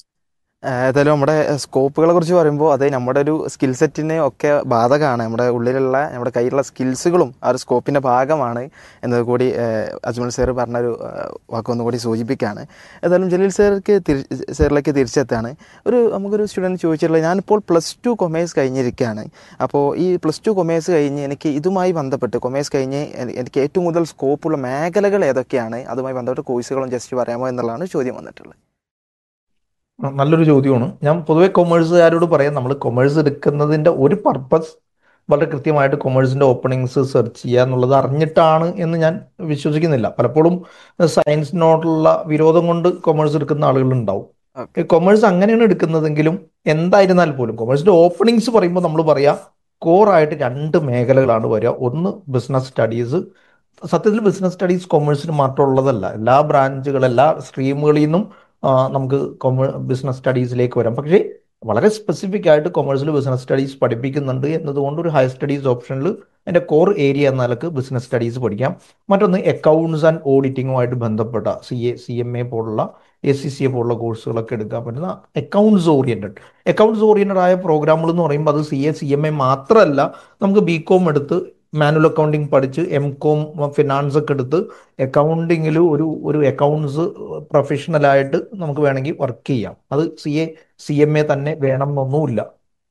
S2: ഏതായാലും നമ്മുടെ സ്കോപ്പുകളെ കുറിച്ച് പറയുമ്പോൾ അത് നമ്മുടെ ഒരു സ്കിൽ സെറ്റിന് ഒക്കെ ബാധകമാണ്. നമ്മുടെ ഉള്ളിലുള്ള നമ്മുടെ കയ്യിലുള്ള സ്കിൽസുകളും ആ ഒരു സ്കോപ്പിൻ്റെ ഭാഗമാണ് എന്നത് കൂടി ഏഹ്, അജ്മൽ സാർ പറഞ്ഞൊരു ഏഹ്, വാക്കൊന്നുകൂടി സൂചിപ്പിക്കുകയാണ്. ഏതായാലും ജലീൽ സാർക്ക് തിരി സാറിലേക്ക് തിരിച്ചെത്താണ്. ഒരു നമുക്കൊരു സ്റ്റുഡൻറ്റ് ചോദിച്ചിട്ടുള്ളത്, ഞാനിപ്പോൾ പ്ലസ് ടു കൊമേഴ്സ് കഴിഞ്ഞിരിക്കുകയാണ്. അപ്പോൾ ഈ പ്ലസ് ടു കൊമേഴ്സ് കഴിഞ്ഞ് എനിക്ക് ഇതുമായി ബന്ധപ്പെട്ട് കൊമേഴ്സ് കഴിഞ്ഞ് എനി- എനിക്ക് ഏറ്റവും കൂടുതൽ സ്കോപ്പുള്ള മേഖലകൾ ഏതൊക്കെയാണ്, അതുമായി ബന്ധപ്പെട്ട് കോഴ്സുകളും ജസ്റ്റ് പറയാമോ എന്നുള്ളതാണ് ചോദ്യം വന്നിട്ടുള്ളത്.
S4: ആ, നല്ലൊരു ചോദ്യമാണ്. ഞാൻ പൊതുവെ കൊമേഴ്സുകാരോട് പറയാം, നമ്മൾ കൊമേഴ്സ് എടുക്കുന്നതിൻ്റെ ഒരു പർപ്പസ് വളരെ കൃത്യമായിട്ട് കൊമേഴ്സിൻ്റെ ഓപ്പണിങ്സ് സെർച്ച് ചെയ്യുക എന്നുള്ളത് അറിഞ്ഞിട്ടാണ് എന്ന് ഞാൻ വിശ്വസിക്കുന്നില്ല. പലപ്പോഴും സയൻസിനോടുള്ള വിരോധം കൊണ്ട് കൊമേഴ്സ് എടുക്കുന്ന ആളുകളുണ്ടാവും.
S2: ഓക്കെ,
S4: കൊമേഴ്സ് അങ്ങനെയാണ് എടുക്കുന്നതെങ്കിലും എന്തായിരുന്നാൽ പോലും കൊമേഴ്സിൻ്റെ ഓപ്പണിങ്സ് പറയുമ്പോൾ നമ്മൾ പറയാം കോറായിട്ട് രണ്ട് മേഖലകളാണ് വരിക. ഒന്ന് ബിസിനസ് സ്റ്റഡീസ്. സത്യത്തിൽ ബിസിനസ് സ്റ്റഡീസ് കൊമേഴ്സിന് മാത്രമുള്ളതല്ല. എല്ലാ ബ്രാഞ്ചുകൾ, എല്ലാ സ്ട്രീമുകളിൽ നിന്നും ആ, നമുക്ക് കൊമേ ബിസിനസ് സ്റ്റഡീസിലേക്ക് വരാം. പക്ഷേ വളരെ സ്പെസിഫിക് ആയിട്ട് കൊമേഴ്സിൽ ബിസിനസ് സ്റ്റഡീസ് പഠിപ്പിക്കുന്നുണ്ട് എന്നതുകൊണ്ട് ഒരു ഹയർ സ്റ്റഡീസ് ഓപ്ഷനിൽ എൻ്റെ കോർ ഏരിയ എന്ന നിലക്ക് ബിസിനസ് സ്റ്റഡീസ് പഠിക്കാം. മറ്റൊന്ന് അക്കൗണ്ട്സ് ആൻഡ് ഓഡിറ്റിങ്ങുമായിട്ട് ബന്ധപ്പെട്ട C A C M A പോലുള്ള എ സി സി എ പോലുള്ള കോഴ്സുകളൊക്കെ എടുക്കാൻ പറ്റുന്ന അക്കൗണ്ട്സ് ഓറിയൻറ്റഡ് അക്കൗണ്ട്സ് ഓറിയൻറ്റഡ് ആയ പ്രോഗ്രാമുകൾ എന്ന് പറയുമ്പോൾ അത് C A C M A മാത്രമല്ല. നമുക്ക് ബി കോം എടുത്ത് മാനുവൽ അക്കൗണ്ടിങ് പഠിച്ച് എം കോം ഫിനാൻസ് ഒക്കെ എടുത്ത് അക്കൗണ്ടിങ്ങിൽ ഒരു ഒരു അക്കൗണ്ട്സ് പ്രൊഫഷണലായിട്ട് നമുക്ക് വേണമെങ്കിൽ വർക്ക് ചെയ്യാം. അത് C A C M A തന്നെ വേണം എന്നൊന്നുമില്ല.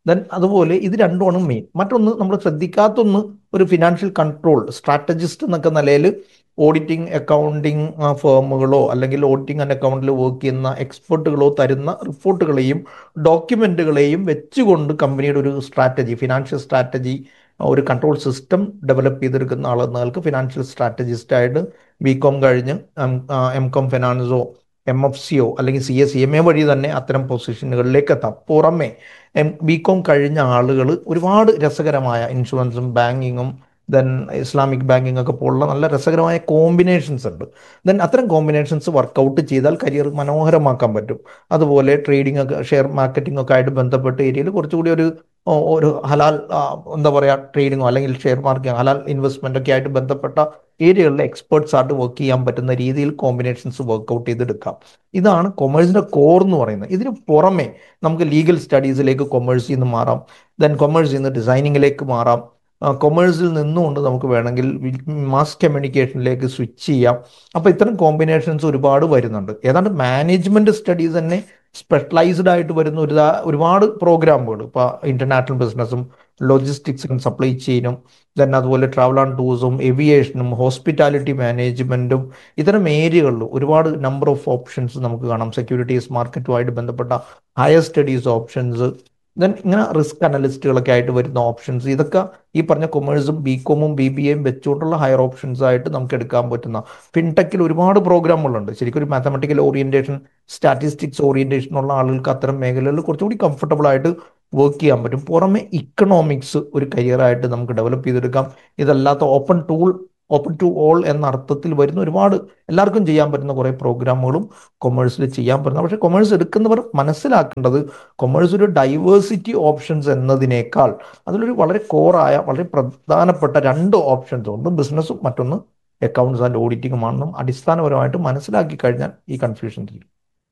S4: ദെൻ അതുപോലെ ഇത് രണ്ടുമാണ് മെയിൻ. മറ്റൊന്ന് നമ്മൾ ശ്രദ്ധിക്കാത്തൊന്ന് ഒരു ഫിനാൻഷ്യൽ കൺട്രോൾ സ്ട്രാറ്റജിസ്റ്റ് എന്നൊക്കെ നിലയിൽ ഓഡിറ്റിംഗ് അക്കൗണ്ടിങ് ഫേമുകളോ അല്ലെങ്കിൽ ഓഡിറ്റിംഗ് ആൻഡ് അക്കൗണ്ടിൽ വർക്ക് ചെയ്യുന്ന എക്സ്പെർട്ടുകളോ തരുന്ന റിപ്പോർട്ടുകളെയും ഡോക്യുമെന്റുകളെയും വെച്ചുകൊണ്ട് കമ്പനിയുടെ ഒരു സ്ട്രാറ്റജി ഫിനാൻഷ്യൽ സ്ട്രാറ്റജി ഒരു കൺട്രോൾ സിസ്റ്റം ഡെവലപ്പ് ചെയ്തെടുക്കുന്ന ആളുകൾക്ക് ഫിനാൻഷ്യൽ സ്ട്രാറ്റജിസ്റ്റായിട്ട് ബി കോം കഴിഞ്ഞ് എം കോം ഫിനാൻസോ എം എഫ് സിയോ അല്ലെങ്കിൽ C S C M A വഴി തന്നെ അത്തരം പൊസിഷനുകളിലേക്ക് എത്താം. പുറമെ എം ബി കോം കഴിഞ്ഞ ആളുകൾ ഒരുപാട് രസകരമായ ഇൻഷുറൻസും ബാങ്കിങ്ങും ദെൻ ഇസ്ലാമിക് ബാങ്കിങ് ഒക്കെ പോലുള്ള നല്ല രസകരമായ കോമ്പിനേഷൻസ് ഉണ്ട്. ദെൻ അത്തരം കോമ്പിനേഷൻസ് വർക്കൗട്ട് ചെയ്താൽ കരിയർ മനോഹരമാക്കാൻ പറ്റും. അതുപോലെ ട്രേഡിംഗ് ഒക്കെ ഷെയർ മാർക്കറ്റിംഗ് ഒക്കെ ആയിട്ട് ബന്ധപ്പെട്ട ഏരിയയിൽ കുറച്ചുകൂടി ഒരു ഓ, ഒരു ഹലാൽ ആ, എന്താ പറയുക ട്രേഡിങ്ങോ അല്ലെങ്കിൽ ഷെയർ മാർക്കറ്റ് ഹലാൽ ഇൻവെസ്റ്റ്മെന്റ് ഒക്കെ ആയിട്ട് ബന്ധപ്പെട്ട ഏരിയകളിലെ എക്സ്പേർട്സ് ആയിട്ട് വർക്ക് ചെയ്യാൻ പറ്റുന്ന രീതിയിൽ കോമ്പിനേഷൻസ് വർക്കൗട്ട് ചെയ്തെടുക്കാം. ഇതാണ് കൊമേഴ്സിന്റെ കോർ എന്ന് പറയുന്നത്. ഇതിന് പുറമെ നമുക്ക് ലീഗൽ സ്റ്റഡീസിലേക്ക് കൊമേഴ്സിൽ നിന്ന് മാറാം. ദെൻ കൊമേഴ്സിൽ നിന്ന് ഡിസൈനിങ്ങിലേക്ക് മാറാം. കൊമേഴ്സിൽ നിന്നുകൊണ്ട് നമുക്ക് വേണമെങ്കിൽ മാസ് കമ്മ്യൂണിക്കേഷനിലേക്ക് സ്വിച്ച് ചെയ്യാം. അപ്പോൾ ഇത്തരം കോമ്പിനേഷൻസ് ഒരുപാട് വരുന്നുണ്ട്. ഏതാണ്ട് മാനേജ്മെന്റ് സ്റ്റഡീസ് തന്നെ സ്പെഷ്യലൈസ്ഡ് ആയിട്ട് വരുന്ന ഒരു ഒരുപാട് പ്രോഗ്രാമുകൾ ഇപ്പോൾ ഇന്റർനാഷണൽ ബിസിനസ്സും ലോജിസ്റ്റിക്സും സപ്ലൈ ചെയിനും ദെൻ അതുപോലെ ട്രാവൽ ആൻഡ് ടൂറിസവും ഏവിയേഷനും ഹോസ്പിറ്റാലിറ്റി മാനേജ്മെന്റും ഇത്തരം ഏരിയകളിൽ ഒരുപാട് നമ്പർ ഓഫ് ഓപ്ഷൻസ് നമുക്ക് കാണാം. സെക്യൂരിറ്റീസ് മാർക്കറ്റുമായിട്ട് ബന്ധപ്പെട്ട ഹയർ സ്റ്റഡീസ് ഓപ്ഷൻസ് ദെൻ ഇങ്ങനെ റിസ്ക് അനലിസ്റ്റുകളൊക്കെ ആയിട്ട് വരുന്ന ഓപ്ഷൻസ് ഇതൊക്കെ ഈ പറഞ്ഞ കൊമേഴ്സും ബി കോമും ബി ബി എയും വെച്ചുകൊണ്ടുള്ള ഹയർ ഓപ്ഷൻസ് ആയിട്ട് നമുക്ക് എടുക്കാൻ പറ്റുന്ന ഫിൻടെക്കിൽ ഒരുപാട് പ്രോഗ്രാമുകളുണ്ട്. ശരിക്കും ഒരു മാത്തമാറ്റിക്കൽ ഓറിയന്റേഷൻ സ്റ്റാറ്റിസ്റ്റിക്സ് ഓറിയന്റേഷൻ ഉള്ള ആളുകൾക്ക് അത്തരം മേഖലകളിൽ കുറച്ചുകൂടി കംഫർട്ടബിൾ ആയിട്ട് വർക്ക് ചെയ്യാൻ പറ്റും. പുറമെ ഇക്കണോമിക്സ് ഒരു കരിയറായിട്ട് നമുക്ക് ഡെവലപ്പ് ചെയ്തെടുക്കാം. ഇതല്ലാത്ത open tool open to all എന്ന അർത്ഥത്തിൽ വരുന്ന ഒരുപാട് എല്ലാവർക്കും ചെയ്യാൻ പറ്റുന്ന കുറേ പ്രോഗ്രാമുകളും കൊമേഴ്സിൽ ചെയ്യാൻ പറ്റുന്ന. പക്ഷേ കൊമേഴ്സ് എടുക്കുന്നവർ മനസ്സിലാക്കേണ്ടത് കൊമേഴ്സ് ഒരു ഡൈവേഴ്സിറ്റി ഓപ്ഷൻസ് എന്നതിനേക്കാൾ അതിലൊരു വളരെ കോറായ വളരെ പ്രധാനപ്പെട്ട രണ്ട് ഓപ്ഷൻസ് ഒന്ന് ബിസിനസ്സും മറ്റൊന്ന് അക്കൗണ്ട്സ് ആൻഡ് ഓഡിറ്റിങ്ങുമാണെന്നും അടിസ്ഥാനപരമായിട്ട് മനസ്സിലാക്കി കഴിഞ്ഞാൽ ഈ കൺഫ്യൂഷൻ തീരും.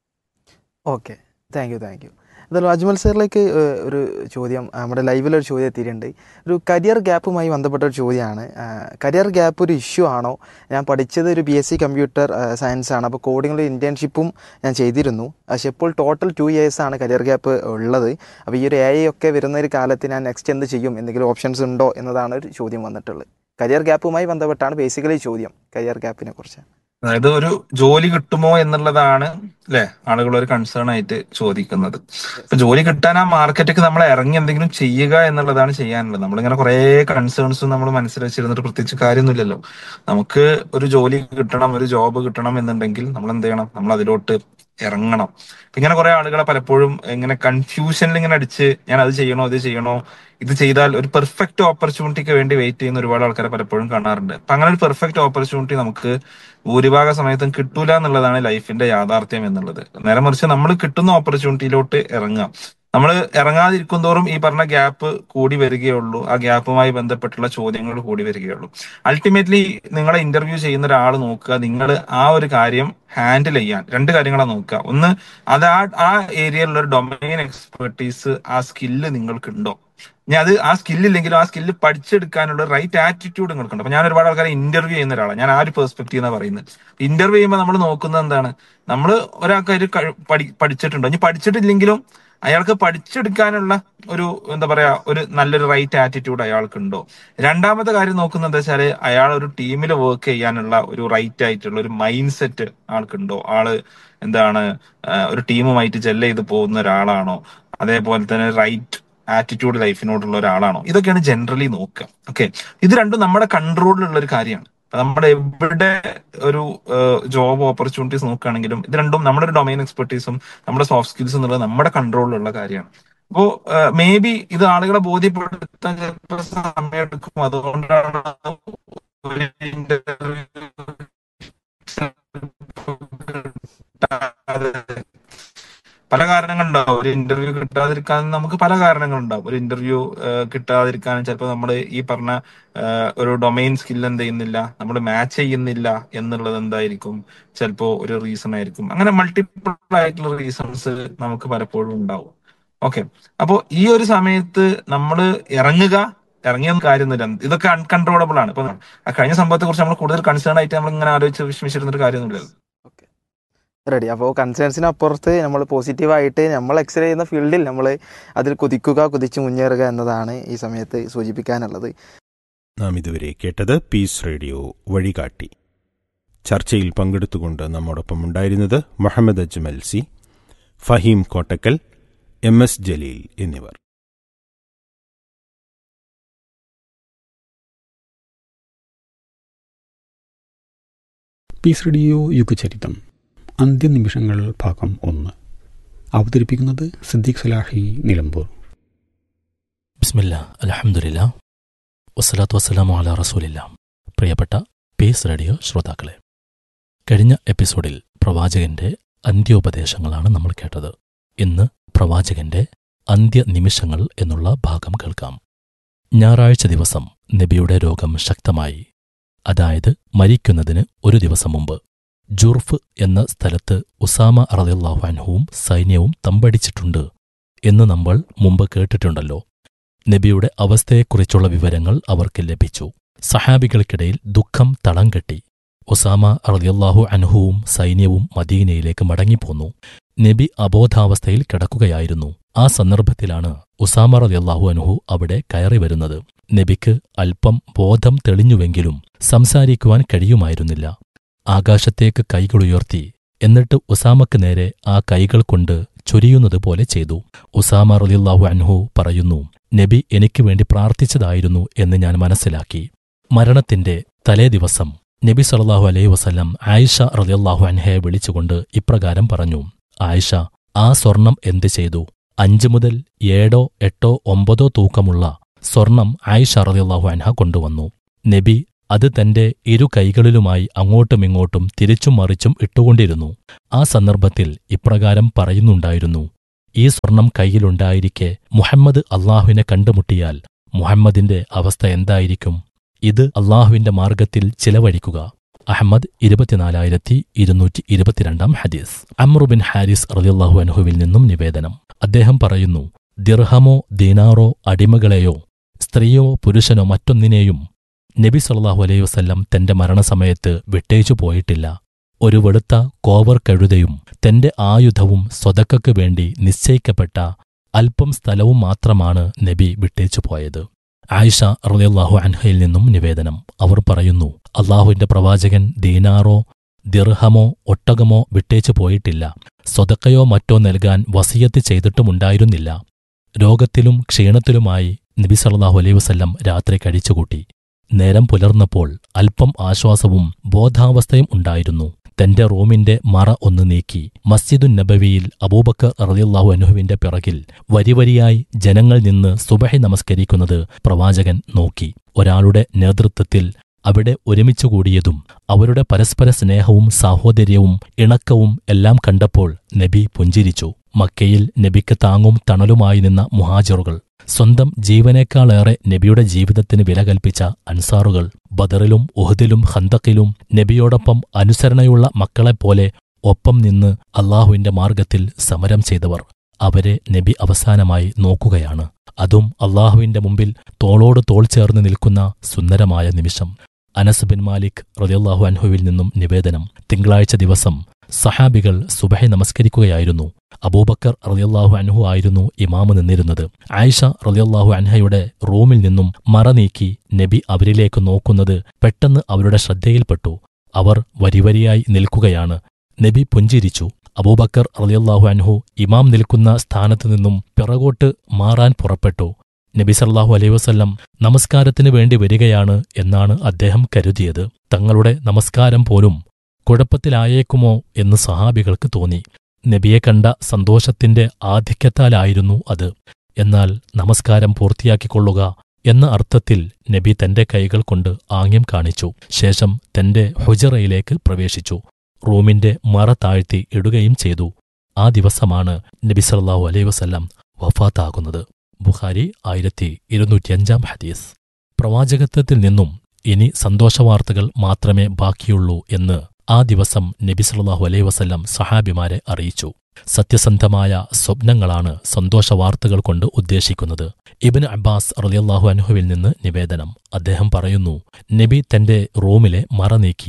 S2: Okay, thank you thank you. എന്തായാലും അജ്മൽ സാറിലേക്ക് ഏഹ്, ഒരു ചോദ്യം നമ്മുടെ ലൈവിലൊരു ചോദ്യം എത്തിയിട്ടുണ്ട്. ഒരു കരിയർ ഗ്യാപ്പുമായി ബന്ധപ്പെട്ട ഒരു ചോദ്യമാണ്. കരിയർ ഗ്യാപ്പ് ഒരു ഇഷ്യൂ ആണോ? ഞാൻ പഠിച്ചത് ഒരു B S C computer science ആണ്. അപ്പോൾ കോഡിങ്ങിൽ ഇൻറ്റേൺഷിപ്പും ഞാൻ ചെയ്തിരുന്നു. പക്ഷേ ഇപ്പോൾ ടോട്ടൽ ടു ഇയേഴ്സാണ് കരിയർ ഗ്യാപ്പ് ഉള്ളത്. അപ്പോൾ ഈ ഒരു എ ഐ ഒക്കെ വരുന്ന ഒരു കാലത്ത് ഞാൻ നെക്സ്റ്റ് എന്ത് ചെയ്യും, എന്തെങ്കിലും ഓപ്ഷൻസ് ഉണ്ടോ എന്നതാണ് ഒരു ചോദ്യം വന്നിട്ടുള്ളത്. കരിയർ ഗ്യാപ്പുമായി ബന്ധപ്പെട്ടാണ് ബേസിക്കലി ചോദ്യം, കരിയർ ഗ്യാപ്പിനെ കുറിച്ച്.
S3: അതായത് ഒരു ജോലി കിട്ടുമോ എന്നുള്ളതാണ് അല്ലെ ആളുകൾ ഒരു കൺസേൺ ആയിട്ട് ചോദിക്കുന്നത്. ഇപ്പൊ ജോലി കിട്ടാൻ ആ മാർക്കറ്റിലേക്ക് നമ്മൾ ഇറങ്ങി എന്തെങ്കിലും ചെയ്യുക എന്നുള്ളതാണ് ചെയ്യാനുള്ളത്. നമ്മളിങ്ങനെ കുറെ കൺസേൺസും നമ്മൾ മനസ്സിൽ വെച്ചിരുന്നിട്ട് പ്രത്യേകിച്ച് കാര്യമൊന്നുമില്ലല്ലോ. നമുക്ക് ഒരു ജോലി കിട്ടണം, ഒരു ജോബ് കിട്ടണം എന്നുണ്ടെങ്കിൽ നമ്മൾ എന്ത് ചെയ്യണം? നമ്മൾ അതിലോട്ട് ഇറങ്ങണം. ഇപ്പൊ ഇങ്ങനെ കുറെ ആളുകളെ പലപ്പോഴും ഇങ്ങനെ കൺഫ്യൂഷനിൽ ഇങ്ങനെ അടിച്ച് ഞാൻ അത് ചെയ്യണോ ഇത് ചെയ്യണോ, ഇത് ചെയ്താൽ ഒരു പെർഫെക്റ്റ് ഓപ്പർച്യൂണിറ്റിക്ക് വേണ്ടി വെയിറ്റ് ചെയ്യുന്ന ഒരുപാട് ആൾക്കാരെ പലപ്പോഴും കാണാറുണ്ട്. അപ്പൊ അങ്ങനെ ഒരു പെർഫെക്റ്റ് ഓപ്പർച്യൂണിറ്റി നമുക്ക് ഭൂരിഭാഗ സമയത്തും കിട്ടൂല എന്നുള്ളതാണ് ലൈഫിന്റെ യാഥാർത്ഥ്യം എന്നുള്ളത്. നേരെ മറിച്ച് നമ്മൾ കിട്ടുന്ന ഓപ്പർച്യൂണിറ്റിയിലോട്ട് ഇറങ്ങാം. നമ്മൾ ഇറങ്ങാതിരിക്കും തോറും ഈ പറഞ്ഞ ഗ്യാപ്പ് കൂടി വരികയുള്ളൂ. ആ ഗ്യാപ്പുമായി ബന്ധപ്പെട്ടുള്ള ചോദ്യങ്ങൾ കൂടി വരികയുള്ളൂ. അൾട്ടിമേറ്റ്ലി നിങ്ങളെ ഇന്റർവ്യൂ ചെയ്യുന്ന ഒരാൾ നോക്കുക, നിങ്ങൾ ആ ഒരു കാര്യം ഹാൻഡിൽ ചെയ്യാൻ രണ്ട് കാര്യങ്ങളാണ് നോക്കുക. ഒന്ന്, അത് ആ ആ ഏരിയയിലുള്ള ഒരു ഡൊമൈൻ എക്സ്പെർട്ടീസ് ആ സ്കില്ല് നിങ്ങൾക്കുണ്ടോ. ഇനി അത് ആ സ്കില്ലില്ലെങ്കിലും ആ സ്കില്ല് പഠിച്ചെടുക്കാനുള്ള റൈറ്റ് ആറ്റിറ്റ്യൂഡ് നിങ്ങൾക്കുണ്ട്. അപ്പൊ ഞാൻ ഒരുപാട് ആൾക്കാരെ ഇന്റർവ്യൂ ചെയ്യുന്ന ഒരാളാണ്. ഞാൻ ആ ഒരു പെർസ്പെക്റ്റീവ് എന്നാണ് പറയുന്നത്. ഇന്റർവ്യൂ ചെയ്യുമ്പോൾ നമ്മൾ നോക്കുന്നത് എന്താണ്? നമ്മൾ ഒരാൾക്ക് ഒരു കഴി- പഠി പഠിച്ചിട്ടുണ്ടോ, ഇനി പഠിച്ചിട്ടില്ലെങ്കിലും അയാൾക്ക് പഠിച്ചെടുക്കാനുള്ള ഒരു എന്താ പറയാ ഒരു നല്ലൊരു റൈറ്റ് ആറ്റിറ്റ്യൂഡ് അയാൾക്കുണ്ടോ. രണ്ടാമത്തെ കാര്യം നോക്കുന്നത് എന്താ വെച്ചാല് അയാൾ ഒരു ടീമിൽ വർക്ക് ചെയ്യാനുള്ള ഒരു റൈറ്റ് ആയിട്ടുള്ള ഒരു മൈൻഡ് സെറ്റ് ആൾക്കുണ്ടോ. ആള് എന്താണ് ആ, ഒരു ടീമുമായിട്ട് ജെല്ല് ചെയ്ത് പോകുന്ന ഒരാളാണോ, അതേപോലെ തന്നെ റൈറ്റ് ആറ്റിറ്റ്യൂഡ് ലൈഫിനോടുള്ള ഒരാളാണോ. ഇതൊക്കെയാണ് ജനറലി നോക്കുക. ഓക്കെ, ഇത് രണ്ടും നമ്മുടെ കൺട്രോളിലുള്ള ഒരു കാര്യമാണ്. അപ്പൊ നമ്മുടെ എവിടെ ഒരു ജോബ് ഓപ്പർച്യൂണിറ്റീസ് നോക്കുകയാണെങ്കിലും ഇത് രണ്ടും നമ്മുടെ ഒരു ഡൊമൈൻ എക്സ്പെർട്ടീസും നമ്മുടെ സോഫ്റ്റ് സ്കിൽസ് എന്നുള്ളത് നമ്മുടെ കൺട്രോളിലുള്ള കാര്യമാണ്. അപ്പോ മേ ബി ഇത് ആളുകളെ ബോധ്യപ്പെടുത്താൻ ചിലപ്പോൾ സമയമെടുക്കും. അതുകൊണ്ടാണ് ഒരു ഇന്റർവ്യൂ പല കാരണങ്ങളുണ്ടാവും. ഒരു ഇന്റർവ്യൂ കിട്ടാതിരിക്കാൻ നമുക്ക് പല കാരണങ്ങളുണ്ടാവും. ഒരു ഇന്റർവ്യൂ കിട്ടാതിരിക്കാൻ ചിലപ്പോൾ നമ്മൾ ഈ പറഞ്ഞ ആ, ഒരു ഡൊമൈൻ സ്കിൽ എന്ത് ചെയ്യുന്നില്ല, നമ്മൾ മാച്ച് ചെയ്യുന്നില്ല എന്നുള്ളത് എന്തായിരിക്കും ചിലപ്പോ ഒരു റീസൺ ആയിരിക്കും. അങ്ങനെ മൾട്ടിപ്പിൾ ആയിട്ടുള്ള റീസൺസ് നമുക്ക് പലപ്പോഴും ഉണ്ടാവും. ഓക്കെ, അപ്പോ ഈ ഒരു സമയത്ത് നമ്മൾ ഇറങ്ങുക, ഇറങ്ങിയൊന്നും കാര്യമൊന്നുമില്ല. ഇതൊക്കെ അൺകൺട്രോളബിൾ ആണ്. ഇപ്പൊ ആ കഴിഞ്ഞ സംഭവത്തെ കുറിച്ച് നമ്മൾ കൂടുതൽ കൺസേൺ ആയിട്ട് നമ്മൾ ഇങ്ങനെ ആലോചിച്ച് വിഷമിച്ചിരുന്നൊരു കാര്യമൊന്നുമില്ല.
S2: ഓക്കെ. റെഡി. അപ്പോൾ കൺസേൺസിനപ്പുറത്ത് നമ്മൾ പോസിറ്റീവായിട്ട് നമ്മൾ എക്സൽ ചെയ്യുന്ന ഫീൽഡിൽ നമ്മൾ അതിൽ കുതിക്കുക, കുതിച്ച് മുന്നേറുക എന്നതാണ് ഈ സമയത്ത് സൂചിപ്പിക്കാനുള്ളത്.
S1: നാം ഇതുവരെ കേട്ടത് പീസ് റേഡിയോ വഴികാട്ടി. ചർച്ചയിൽ പങ്കെടുത്തുകൊണ്ട് നമ്മോടൊപ്പം ഉണ്ടായിരുന്നത് Muhammad Ajmal C, Faheem Kottakkal, M S Jaleel എന്നിവർ.
S5: പീസ് റേഡിയോ യുഗചരിതം അന്ത്യനിമിഷങ്ങൾ ഭാഗം ഒന്ന്. അവതരിപ്പിക്കുന്നത് സിദ്ദീഖ് സലാഹി, നിലമ്പൂർ.
S6: ബിസ്മില്ലാ, അൽഹംദുലില്ലാ, വസ്സലാത്തു വസ്സലാമു അലാ റസൂലില്ലാ. പ്രിയപ്പെട്ട പീസ് റേഡിയോ ശ്രോതാക്കളെ, കഴിഞ്ഞ എപ്പിസോഡിൽ പ്രവാചകന്റെ അന്ത്യോപദേശങ്ങളാണ് നമ്മൾ കേട്ടത്. ഇന്ന് പ്രവാചകന്റെ അന്ത്യനിമിഷങ്ങൾ എന്നുള്ള ഭാഗം കേൾക്കാം. ഞായറാഴ്ച ദിവസം നബിയുടെ രോഗം ശക്തമായി. അതായത് മരിക്കുന്നതിന് ഒരു ദിവസം മുമ്പ് ജുർഫ് എന്ന സ്ഥലത്ത് ഉസാമ റളിയല്ലാഹു അൻഹുവും സൈന്യവും തമ്പടിച്ചിട്ടുണ്ട് എന്ന് നമ്മൾ മുമ്പ് കേട്ടിട്ടുണ്ടല്ലോ. നബിയുടെ അവസ്ഥയെക്കുറിച്ചുള്ള വിവരങ്ങൾ അവർക്ക് ലഭിച്ചു. സഹാബികൾക്കിടയിൽ ദുഃഖം തളം കെട്ടി. ഉസാമ റളിയല്ലാഹു അൻഹുവും സൈന്യവും മദീനയിലേക്ക് മടങ്ങിപ്പോന്നു. നബി അബോധാവസ്ഥയിൽ കിടക്കുകയായിരുന്നു. ആ സന്ദർഭത്തിലാണ് ഉസാമ റളിയല്ലാഹു അൻഹു അവിടെ കയറി വരുന്നത്. നബിക്ക് അല്പം ബോധം തെളിഞ്ഞുവെങ്കിലും സംസാരിക്കുവാൻ കഴിയുമായിരുന്നില്ല. ആകാശത്തേക്ക് കൈകളുയർത്തി, എന്നിട്ട് ഉസാമക്ക് നേരെ ആ കൈകൾ കൊണ്ട് ചൊരിയുന്നതുപോലെ ചെയ്തു. ഉസാമ റളിയല്ലാഹു അൻഹു പറയുന്നു, നബി എനിക്ക് വേണ്ടി പ്രാർത്ഥിച്ചതായിരുന്നു എന്ന് ഞാൻ മനസ്സിലാക്കി. മരണത്തിന്റെ തലേ ദിവസം നബി സല്ലല്ലാഹു അലൈഹി വസല്ലം ആയിഷ റളിയല്ലാഹു അൻഹയെ വിളിച്ചുകൊണ്ട് ഇപ്രകാരം പറഞ്ഞു, ആയിഷ, ആ സ്വർണം എന്ത് ചെയ്തു? അഞ്ചു മുതൽ ഏഴോ എട്ടോ ഒമ്പതോ തൂക്കമുള്ള സ്വർണം ആയിഷ റളിയല്ലാഹു അൻഹ കൊണ്ടുവന്നു. നബി അത് തന്റെ ഇരു കൈകളിലുമായി അങ്ങോട്ടുമിങ്ങോട്ടും തിരിച്ചും മറിച്ചും ഇട്ടുകൊണ്ടിരുന്നു. ആ സന്ദർഭത്തിൽ ഇപ്രകാരം പറയുന്നുണ്ടായിരുന്നു, ഈ സ്വർണം കൈയിലുണ്ടായിരിക്കെ മുഹമ്മദ് അള്ളാഹുവിനെ കണ്ടുമുട്ടിയാൽ മുഹമ്മദിന്റെ അവസ്ഥ എന്തായിരിക്കും? ഇത് അള്ളാഹുവിന്റെ മാർഗത്തിൽ ചിലവഴിക്കുക. അഹമ്മദ് ഇരുപത്തിനാലായിരത്തി ഇരുന്നൂറ്റി ഇരുപത്തിരണ്ടാം ഹദീസ്. അംറു ബിൻ ഹാരിസ് റളിയല്ലാഹു അൻഹുവിൽ നിന്നും നിവേദനം. അദ്ദേഹം പറയുന്നു, ദിർഹമോ ദീനാറോ അടിമകളെയോ സ്ത്രീയോ പുരുഷനോ മറ്റൊന്നിനെയും നബി സല്ലല്ലാഹു അലൈഹി വസല്ലം തന്റെ മരണസമയത്ത് വിട്ടേച്ചു പോയിട്ടില്ല. ഒരു വെളുത്ത കോവർ കഴുതയും തന്റെ ആയുധവും സ്വതക്കയ്ക്ക് വേണ്ടി നിശ്ചയിക്കപ്പെട്ട അല്പം സ്ഥലവും മാത്രമാണ് നബി വിട്ടേച്ചു പോയത്. ആയിഷ റളിയല്ലാഹു അൻഹയിൽ നിന്നും നിവേദനം. അവർ പറയുന്നു, അള്ളാഹുവിന്റെ പ്രവാചകൻ ദീനാറോ ദിർഹമോ ഒട്ടകമോ വിട്ടേച്ചു പോയിട്ടില്ല. സ്വതക്കയോ മറ്റോ നൽകാൻ വസിയത്ത് ചെയ്തിട്ടുമുണ്ടായിരുന്നില്ല. രോഗത്തിലും ക്ഷീണത്തിലുമായി നബി സല്ലല്ലാഹു അലൈഹി വസല്ലം രാത്രി കഴിച്ചുകൂട്ടി. നേരം പുലർന്നപ്പോൾ അല്പം ആശ്വാസവും ബോധാവസ്ഥയും ഉണ്ടായിരുന്നു. തന്റെ റൂമിന്റെ മറ ഒന്ന് നീക്കി മസ്ജിദുൻ നബവിയിൽ അബൂബക്കർ റളിയല്ലാഹു അൻഹുവിന്റെ പിറകിൽ വരിവരിയായി ജനങ്ങൾ നിന്ന് സുബഹി നമസ്കരിക്കുന്നത് പ്രവാചകൻ നോക്കി. ഒരാളുടെ നേതൃത്വത്തിൽ അവിടെ ഒരുമിച്ചുകൂടിയതും അവരുടെ പരസ്പര സ്നേഹവും സാഹോദര്യവും ഇണക്കവും എല്ലാം കണ്ടപ്പോൾ നബി പുഞ്ചിരിച്ചു. മക്കയിൽ നബിക്ക് താങ്ങും തണലുമായി നിന്ന മുഹാജിറുകൾ, സ്വന്തം ജീവനേക്കാളേറെ നബിയുടെ ജീവിതത്തിന് വില കൽപ്പിച്ച അൻസാറുകൾ, ബദറിലും ഉഹദിലും ഖന്തക്കിലും നബിയോടൊപ്പം അനുസരണയുള്ള മക്കളെപ്പോലെ ഒപ്പം നിന്ന് അള്ളാഹുവിന്റെ മാർഗത്തിൽ സമരം ചെയ്തവർ, അവരെ നബി അവസാനമായി നോക്കുകയാണ്. അതും അള്ളാഹുവിന്റെ മുമ്പിൽ തോളോട് തോൾ ചേർന്ന് നിൽക്കുന്ന സുന്ദരമായ നിമിഷം. അനസ് ബിൻ മാലിക് റളിയല്ലാഹു അൻഹുവിൽ നിന്നും നിവേദനം. തിങ്കളാഴ്ച ദിവസം സഹാബികൾ സുബഹി നമസ്കരിക്കുകയായിരുന്നു. അബൂബക്കർ റളിയല്ലാഹു അൻഹു ആയിരുന്നു ഇമാമ് നിന്നിരുന്നത്. ആയിഷ റളിയല്ലാഹു അൻഹയുടെ റൂമിൽ നിന്നും മറ നീക്കി നബി അവരിലേക്ക് നോക്കുന്നത് പെട്ടെന്ന് അവരുടെ ശ്രദ്ധയിൽപ്പെട്ടു. അവർ വരിവരിയായി നിൽക്കുകയാണ്. നബി പുഞ്ചിരിച്ചു. അബൂബക്കർ റളിയല്ലാഹു അൻഹു ഇമാം നിൽക്കുന്ന സ്ഥാനത്തു നിന്നും പിറകോട്ട് മാറാൻ പുറപ്പെട്ടു. നബി സല്ലല്ലാഹു അലൈഹി വസല്ലം നമസ്കാരത്തിനു വേണ്ടി വരികയാണ് എന്നാണ് അദ്ദേഹം കരുതിയത്. തങ്ങളുടെ നമസ്കാരം പോലും കുഴപ്പത്തിലായേക്കുമോ എന്ന് സഹാബികൾക്ക് തോന്നി. നബിയെ കണ്ട സന്തോഷത്തിന്റെ ആധിക്യത്താലായിരുന്നു അത്. എന്നാൽ നമസ്കാരം പൂർത്തിയാക്കിക്കൊള്ളുക എന്ന അർത്ഥത്തിൽ നബി തന്റെ കൈകൾ കൊണ്ട് ആംഗ്യം കാണിച്ചു. ശേഷം തന്റെ ഹുജറയിലേക്ക് പ്രവേശിച്ചു. റൂമിന്റെ മറ താഴ്ത്തി ഇടുകയും ചെയ്തു. ആ ദിവസമാണ് നബി സല്ലല്ലാഹു അലൈഹി വസല്ലം വഫാത്താകുന്നത്. ബുഖാരി ആയിരത്തി ഇരുന്നൂറ്റിയഞ്ചാം ഹദീസ്. പ്രവാചകത്വത്തിൽ നിന്നും ഇനി സന്തോഷവാർത്തകൾ മാത്രമേ ബാക്കിയുള്ളൂ എന്ന് ആ ദിവസം നബി സല്ലല്ലാഹു അലൈഹി വസല്ലം സഹാബിമാരെ അറിയിച്ചു. സത്യസന്ധമായ സ്വപ്നങ്ങളാണ് സന്തോഷവാർത്തകൾ കൊണ്ട് ഉദ്ദേശിക്കുന്നത്. ഇബ്നു അബ്ബാസ് റളിയല്ലാഹു അൻഹുവിൽ നിന്ന് നിവേദനം. അദ്ദേഹം പറയുന്നു, നബി തന്റെ റൂമിലെ മറ നീക്കി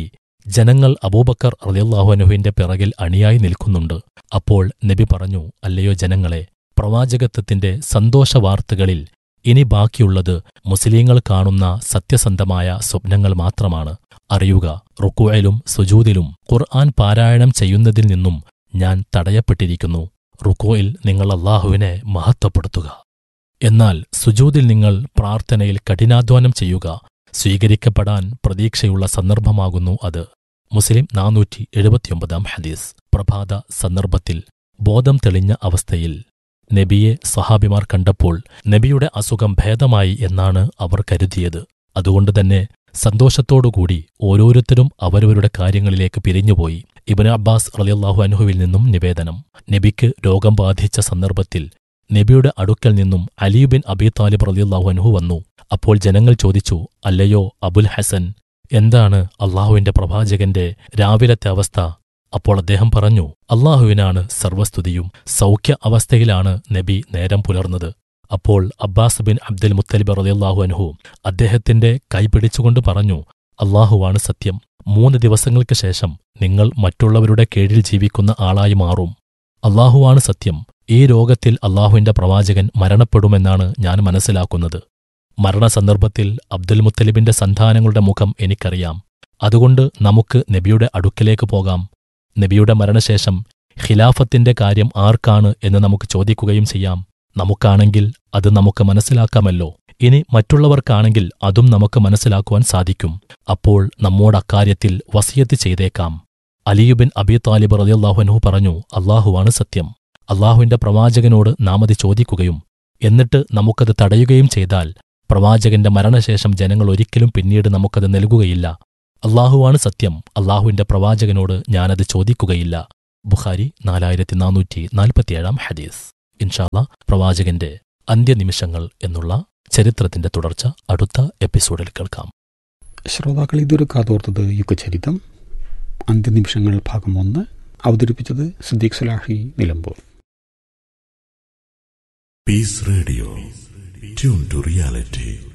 S6: ജനങ്ങൾ അബൂബക്കർ റളിയല്ലാഹു അൻഹുവിന്റെ പിറകിൽ അണിയായി നിൽക്കുന്നുണ്ട്. അപ്പോൾ നബി പറഞ്ഞു, അല്ലയോ ജനങ്ങളെ, പ്രവാചകത്വത്തിന്റെ സന്തോഷവാർത്തകളിൽ ഇനി ബാക്കിയുള്ളത് മുസ്ലിങ്ങൾ കാണുന്ന സത്യസന്ധമായ സ്വപ്നങ്ങൾ മാത്രമാണ്. അറിയുക, റുക്കൂഇലും സുജൂദിലും ഖുർആൻ പാരായണം ചെയ്യുന്നതിൽ നിന്നും ഞാൻ തടയപ്പെട്ടിരിക്കുന്നു. റുക്കൂഇൽ നിങ്ങൾ അല്ലാഹുവിനെ മഹത്വപ്പെടുത്തുക, എന്നാൽ സുജൂദിൽ നിങ്ങൾ പ്രാർത്ഥനയിൽ കഠിനാധ്വാനം ചെയ്യുക. സ്വീകരിക്കപ്പെടാൻ പ്രതീക്ഷയുള്ള സന്ദർഭമാകുന്നു അത്. മുസ്ലിം നാനൂറ്റി എഴുപത്തിയൊമ്പതാം ഹദീസ്. പ്രഭാത സന്ദർഭത്തിൽ ബോധം തെളിഞ്ഞ അവസ്ഥയിൽ നബിയെ സഹാബിമാർ കണ്ടപ്പോൾ നബിയുടെ അസുഖം ഭേദമായി എന്നാണ് അവർ കരുതിയത്. അതുകൊണ്ടുതന്നെ സന്തോഷത്തോടുകൂടി ഓരോരുത്തരും അവരവരുടെ കാര്യങ്ങളിലേക്ക് പിരിഞ്ഞുപോയി. ഇബ്നു അബ്ബാസ് റളിയല്ലാഹു അൻഹുവിൽ നിന്നും നിവേദനം, നബിക്ക് രോഗം ബാധിച്ച സന്ദർഭത്തിൽ നബിയുടെ അടുക്കൽ നിന്നും അലി ബിൻ അബീ താലിബ് റളിയല്ലാഹു അൻഹു വന്നു. അപ്പോൾ ജനങ്ങൾ ചോദിച്ചു, അല്ലയോ അബുൽ ഹസൻ, എന്താണ് അള്ളാഹുവിന്റെ പ്രവാചകന്റെ രാവിലത്തെ അവസ്ഥ? അപ്പോൾ അദ്ദേഹം പറഞ്ഞു, അള്ളാഹുവിനാണ് സർവസ്തുതിയും. സൗഖ്യ അവസ്ഥയിലാണ് നബി നേരം പുലർന്നത്. അപ്പോൾ അബ്ബാസ് ബിൻ അബ്ദുൽ മുത്തലിബ് റളിയല്ലാഹു അൻഹു അദ്ദേഹത്തിന്റെ കൈപിടിച്ചുകൊണ്ട് പറഞ്ഞു, അള്ളാഹുവാണ് സത്യം. മൂന്ന് ദിവസങ്ങൾക്ക് ശേഷം നിങ്ങൾ മറ്റുള്ളവരുടെ കീഴിൽ ജീവിക്കുന്ന ആളായി മാറും. അള്ളാഹുവാണ് സത്യം. ഈ രോഗത്തിൽ അള്ളാഹുവിന്റെ പ്രവാചകൻ മരണപ്പെടുമെന്നാണ് ഞാൻ മനസ്സിലാക്കുന്നത്. മരണസന്ദർഭത്തിൽ അബ്ദുൽ മുത്തലിബിന്റെ സന്താനങ്ങളുടെ മുഖം എനിക്കറിയാം. അതുകൊണ്ട് നമുക്ക് നബിയുടെ അടുക്കലേക്ക് പോകാം. നബിയുടെ മരണശേഷം ഖിലാഫത്തിന്റെ കാര്യം ആർക്കാണ് എന്ന് നമുക്ക് ചോദിക്കുകയും ചെയ്യാം. നമുക്കാണെങ്കിൽ അത് നമുക്ക് മനസ്സിലാക്കാമല്ലോ. ഇനി മറ്റുള്ളവർക്കാണെങ്കിൽ അതും നമുക്ക് മനസ്സിലാക്കുവാൻ സാധിക്കും. അപ്പോൾ നമ്മോട് അക്കാര്യത്തിൽ വസിയത്ത് ചെയ്തേക്കാം. അലി ബിൻ അബീ താലിബ് റളിയല്ലാഹു അൻഹു പറഞ്ഞു, അള്ളാഹുവാണ് സത്യം. അള്ളാഹുവിന്റെ പ്രവാചകനോട് നാം അത് ചോദിക്കുകയും എന്നിട്ട് നമുക്കത് തടയുകയും ചെയ്താൽ പ്രവാചകന്റെ മരണശേഷം ജനങ്ങൾ ഒരിക്കലും പിന്നീട് നമുക്കത് നൽകുകയില്ല. അള്ളാഹുവാണ് സത്യം. അള്ളാഹുവിന്റെ പ്രവാചകനോട് ഞാനത് ചോദിക്കുകയില്ല. ബുഖാരി നാലായിരത്തി നാനൂറ്റി നാൽപ്പത്തിയേഴാം ഹദീസ്. ഇൻഷാല്ലാ പ്രവാചകന്റെ അന്ത്യനിമിഷങ്ങൾ എന്നുള്ള ചരിത്രത്തിന്റെ തുടർച്ച അടുത്ത എപ്പിസോഡിൽ കേൾക്കാം.
S5: ശ്രോതാക്കൾ ഇതൊരു കാതോർത്തത് യുഗചരിതം അന്ത്യനിമിഷങ്ങൾ ഭാഗം ഒന്ന്. അവതരിപ്പിച്ചത് Siddique Salahi Nilambur.
S7: Piece radio, tune to reality.